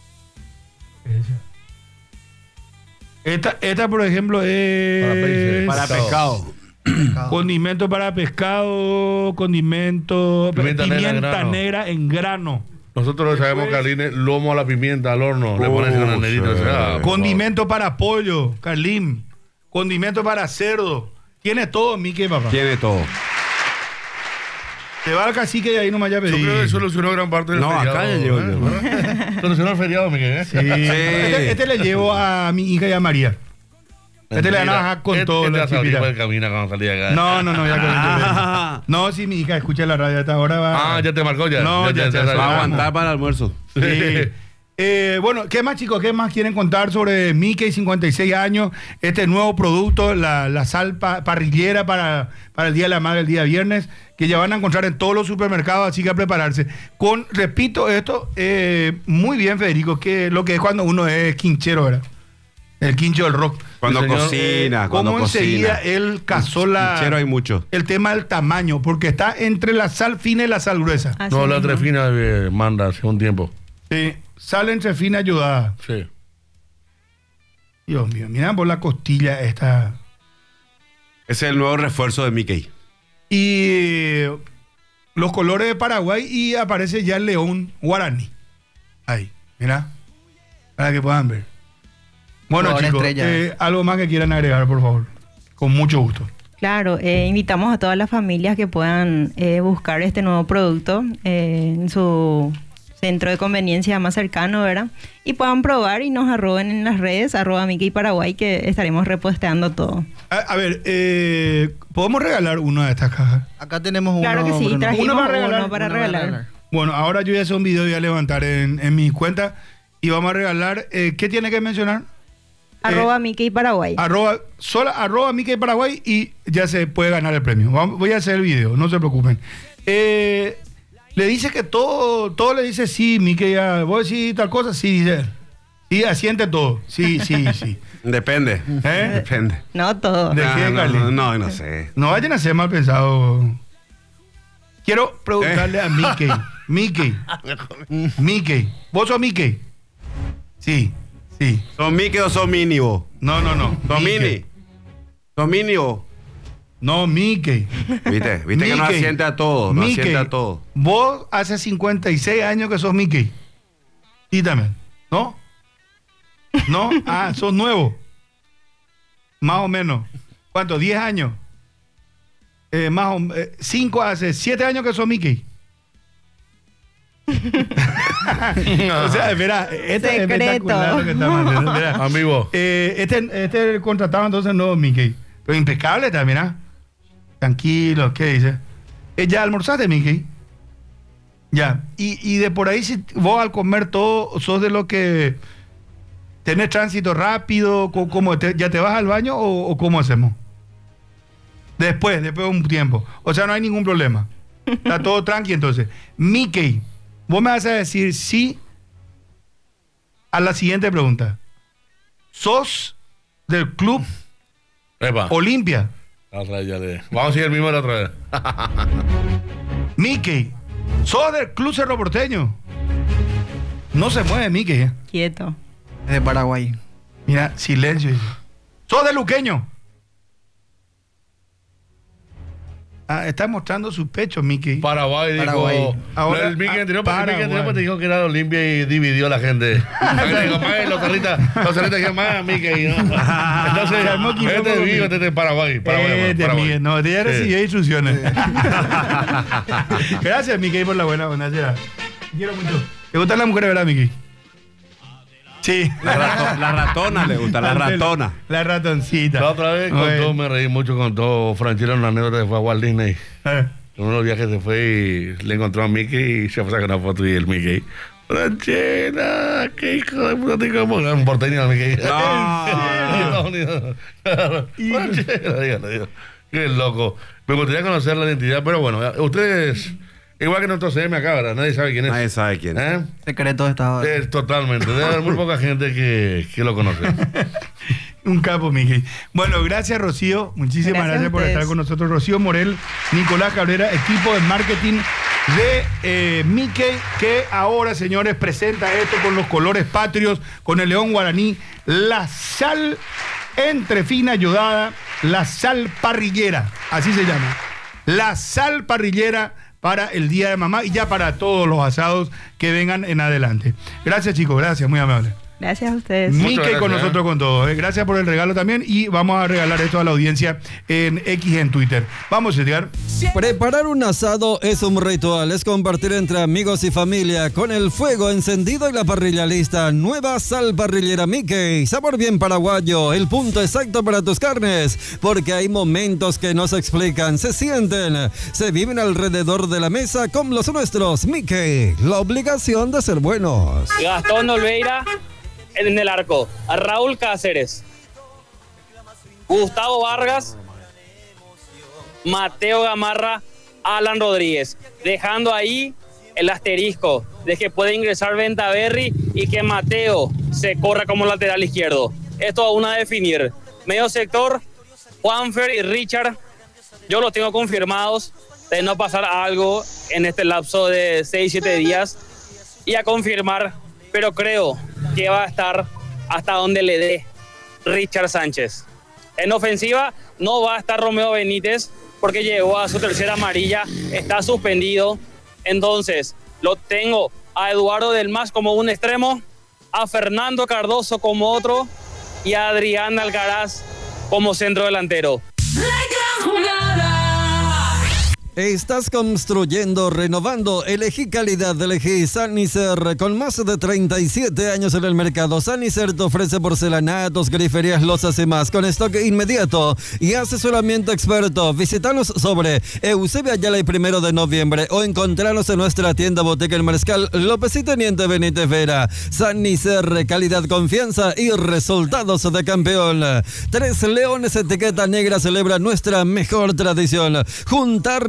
Esta, esta, por ejemplo, es. Para Para pescado. Condimento para pescado, condimento. Pimienta Pimienta, negra en grano. negra en grano. Nosotros le sabemos, Carline, lomo a la pimienta al horno. Le pones Oh, una nerita. sí. o sea, por Condimento para pollo, Carlín. Condimento para cerdo. Tiene todo, Mickey, papá. Tiene todo. Te va al cacique y ahí nomás ya favor. pedí. Yo creo que solucionó gran parte del No, feriado. acá ya llegó ¿eh? yo. ¿Verdad? Solucionó el feriado, Miguel. ¿eh? Sí. Este, este le llevo a mi hija y a María. Este le van a bajar con Este- todo. este la ya sabía chipita. cuál camina cuando salía acá. No, no, no, ya con Ah. No, sí, mi hija escucha la radio hasta ahora. Va. Ah, ya te marcó ya. No, ya, ya, Va a Vamos. aguantar para el almuerzo. Sí. Eh, bueno, ¿qué más, chicos? ¿Qué más quieren contar sobre Mickey, cincuenta y seis años? Este nuevo producto, la, la sal pa- parrillera para, para el Día de la Madre, el día viernes, que ya van a encontrar en todos los supermercados, así que a prepararse. Con, repito esto, eh, muy bien, Federico, que lo que es cuando uno es quinchero, ¿verdad? El quincho del rock. Cuando Sí, señor. cocina, cuando Cómo enseguida cocina. él cazó la, Quinchero hay mucho. el tema del tamaño, porque está entre la sal fina y la sal gruesa. Así No, la mismo. trefina eh, manda hace un tiempo. Sí, sal entre fina y ayudada. Sí. Dios mío, mira por la costilla esta. Ese es el nuevo refuerzo de Mickey. Y eh, los colores de Paraguay y aparece ya el león guaraní. Ahí, mira. Para que puedan ver. Bueno, Color chicos, estrella. eh, algo más que quieran agregar, por favor. Con mucho gusto. Claro, eh, invitamos a todas las familias que puedan eh, buscar este nuevo producto eh, en su centro de conveniencia más cercano, ¿verdad? Y puedan probar y nos arroben en las redes, arroba Mickey Paraguay, que estaremos reposteando todo. A, a ver, eh, ¿podemos regalar una de estas cajas? Acá tenemos uno. Claro que sí, Bruno. trajimos Uno para regalar, uno para uno para regalar. regalar. Bueno, ahora yo voy a hacer un video y voy a levantar en, en mi cuenta y vamos a regalar, eh, ¿qué tiene que mencionar? Arroba Eh, Mickey Paraguay. Arroba, sola, arroba Mickey Paraguay y ya se puede ganar el premio. Vamos- voy a hacer el video, no se preocupen. Eh, le dice que todo, todo le dice sí, Mickey, ya, vos decís tal cosa, sí, dice. Sí, asiente todo. Sí, sí, sí. Depende. ¿Eh? Depende. No todo. ¿De Ah, qué, no, Carly? no, no, no sé. No vayan a ser mal pensados. Quiero preguntarle a Mickey. Mickey. Mickey. ¿Vos sos Mickey? Sí, sí. ¿Son Mickey o son Mini vos? No, no, no. ¿Son Mickey. Mini? ¿Son Mini vos? No, Mickey. ¿Viste? ¿Viste que no Mickey. asiente a todo? No Mickey. asiente a todo. Vos hace cincuenta y seis años que sos Mickey. Y también. ¿No? ¿No? Ah, sos nuevo. Más o menos. ¿Cuánto? ¿diez años? Eh, más o eh, cinco, hace siete años que sos Mickey. O sea, espera, este es Secreto. espectacular lo que está mandando. Espera. Amigo. Eh, este, este contratado entonces no Mickey. Pero impecable también, ¿ah? Tranquilo, ¿qué dice? Eh, ¿Ya almorzaste, Mickey? Ya. Y, y de por ahí, si vos al comer todo, sos de lo que tenés tránsito rápido, co- ¿cómo te- ¿ya te vas al baño o, o cómo hacemos? Después, después de un tiempo. O sea, no hay ningún problema. Está todo tranqui entonces. Mickey, vos me vas a decir sí a la siguiente pregunta. ¿Sos del club Epa. Olimpia? La otra vez ya le- Vamos a seguir el mismo de la otra vez. Mickey, ¿sos del club Cerro Porteño? No se mueve, Mickey. ¿eh? Quieto. Es de Paraguay. Mira, silencio. ¿Sos de Luqueño? Ah, está mostrando su pecho, Mickey. Paraguay, dijo. Paraguay. Ahora, el Mickey ah, anterior, porque el Mickey anterior Paraguay. te dijo que era de Olimpia y dividió a la gente. Ahí dijo, "Mae, los cerritas, los cerritas dijeron, más Mickey, ¿no?" Entonces, Se armó quilombo este es con vivo, Mickey. este es de Paraguay. Paraguay, Este, Paraguay. Miguel, no, ya Sí. recibió instrucciones. Gracias, Mickey, por la buena buena. Te quiero mucho. ¿Te gustan las mujeres, verdad, Mickey? Sí. La, rato- la ratona le gusta, la ratona. La ratoncita. La otra vez Oye. contó, me reí mucho, contó Franchella una anécdota que fue a Walt Disney. Eh. En uno de los viajes se fue y le encontró a Mickey y se fue a sacar una foto y el Mickey. Franchella, qué hijo de puta te como un porteño el Mickey. No. Franchella, dígale, dígale. Qué loco. Me gustaría conocer la identidad, pero bueno, ustedes, igual que nuestro C M acá, ¿verdad? Nadie sabe quién es. Nadie sabe quién es. ¿Eh? Secreto de Estado. Es totalmente. Debe haber muy poca gente que, que lo conoce. Un capo, Mickey. Bueno, gracias, Rocío. Muchísimas Gracias gracias, a por ustedes. estar con nosotros. Rocío Morel, Nicolás Cabrera, equipo de marketing de eh, Mickey, que ahora, señores, presenta esto con los colores patrios, con el león guaraní, la sal entre fina yodada, la sal parrillera, así se llama. La sal parrillera para el Día de Mamá y ya para todos los asados que vengan en adelante. Gracias, chicos, gracias, muy amable. Gracias a ustedes. Muchas Mickey con gracias, nosotros ¿eh? con todo. ¿eh? Gracias por el regalo también y vamos a regalar esto a la audiencia en X en Twitter. Vamos a llegar. Preparar un asado es un ritual, es compartir entre amigos y familia con el fuego encendido y la parrilla lista. Nueva sal parrillera Mickey, sabor bien paraguayo, el punto exacto para tus carnes, porque hay momentos que no se explican, se sienten, se viven alrededor de la mesa con los nuestros. Mickey, la obligación de ser buenos. Gastón Olveira en el arco, a Raúl Cáceres, Gustavo Vargas, Mateo Gamarra, Alan Rodríguez, dejando ahí el asterisco de que puede ingresar Ventaverri y que Mateo se corra como lateral izquierdo. Esto aún a definir. Medio sector, Juanfer y Richard, yo los tengo confirmados de no pasar algo en este lapso de seis siete días y a confirmar, pero creo que va a estar hasta donde le dé Richard Sánchez. En ofensiva no va a estar Romeo Benítez porque llegó a su tercera amarilla, está suspendido. Entonces lo tengo a Eduardo Del Mas como un extremo, a Fernando Cardoso como otro y a Adrián Alcaraz como centro delantero. Estás construyendo, renovando, elegí calidad, elegí Sanicer. Con más de treinta y siete años en el mercado, Sanicer te ofrece porcelanatos, griferías, losas y más, con stock inmediato y asesoramiento experto. Visítanos sobre Eusebio Ayala y Primero de Noviembre o encontrarnos en nuestra tienda Boteca El Mariscal López y Teniente Benítez Vera. Sanicer, calidad, confianza y resultados de campeón. Tres Leones Etiqueta Negra celebra nuestra mejor tradición: juntar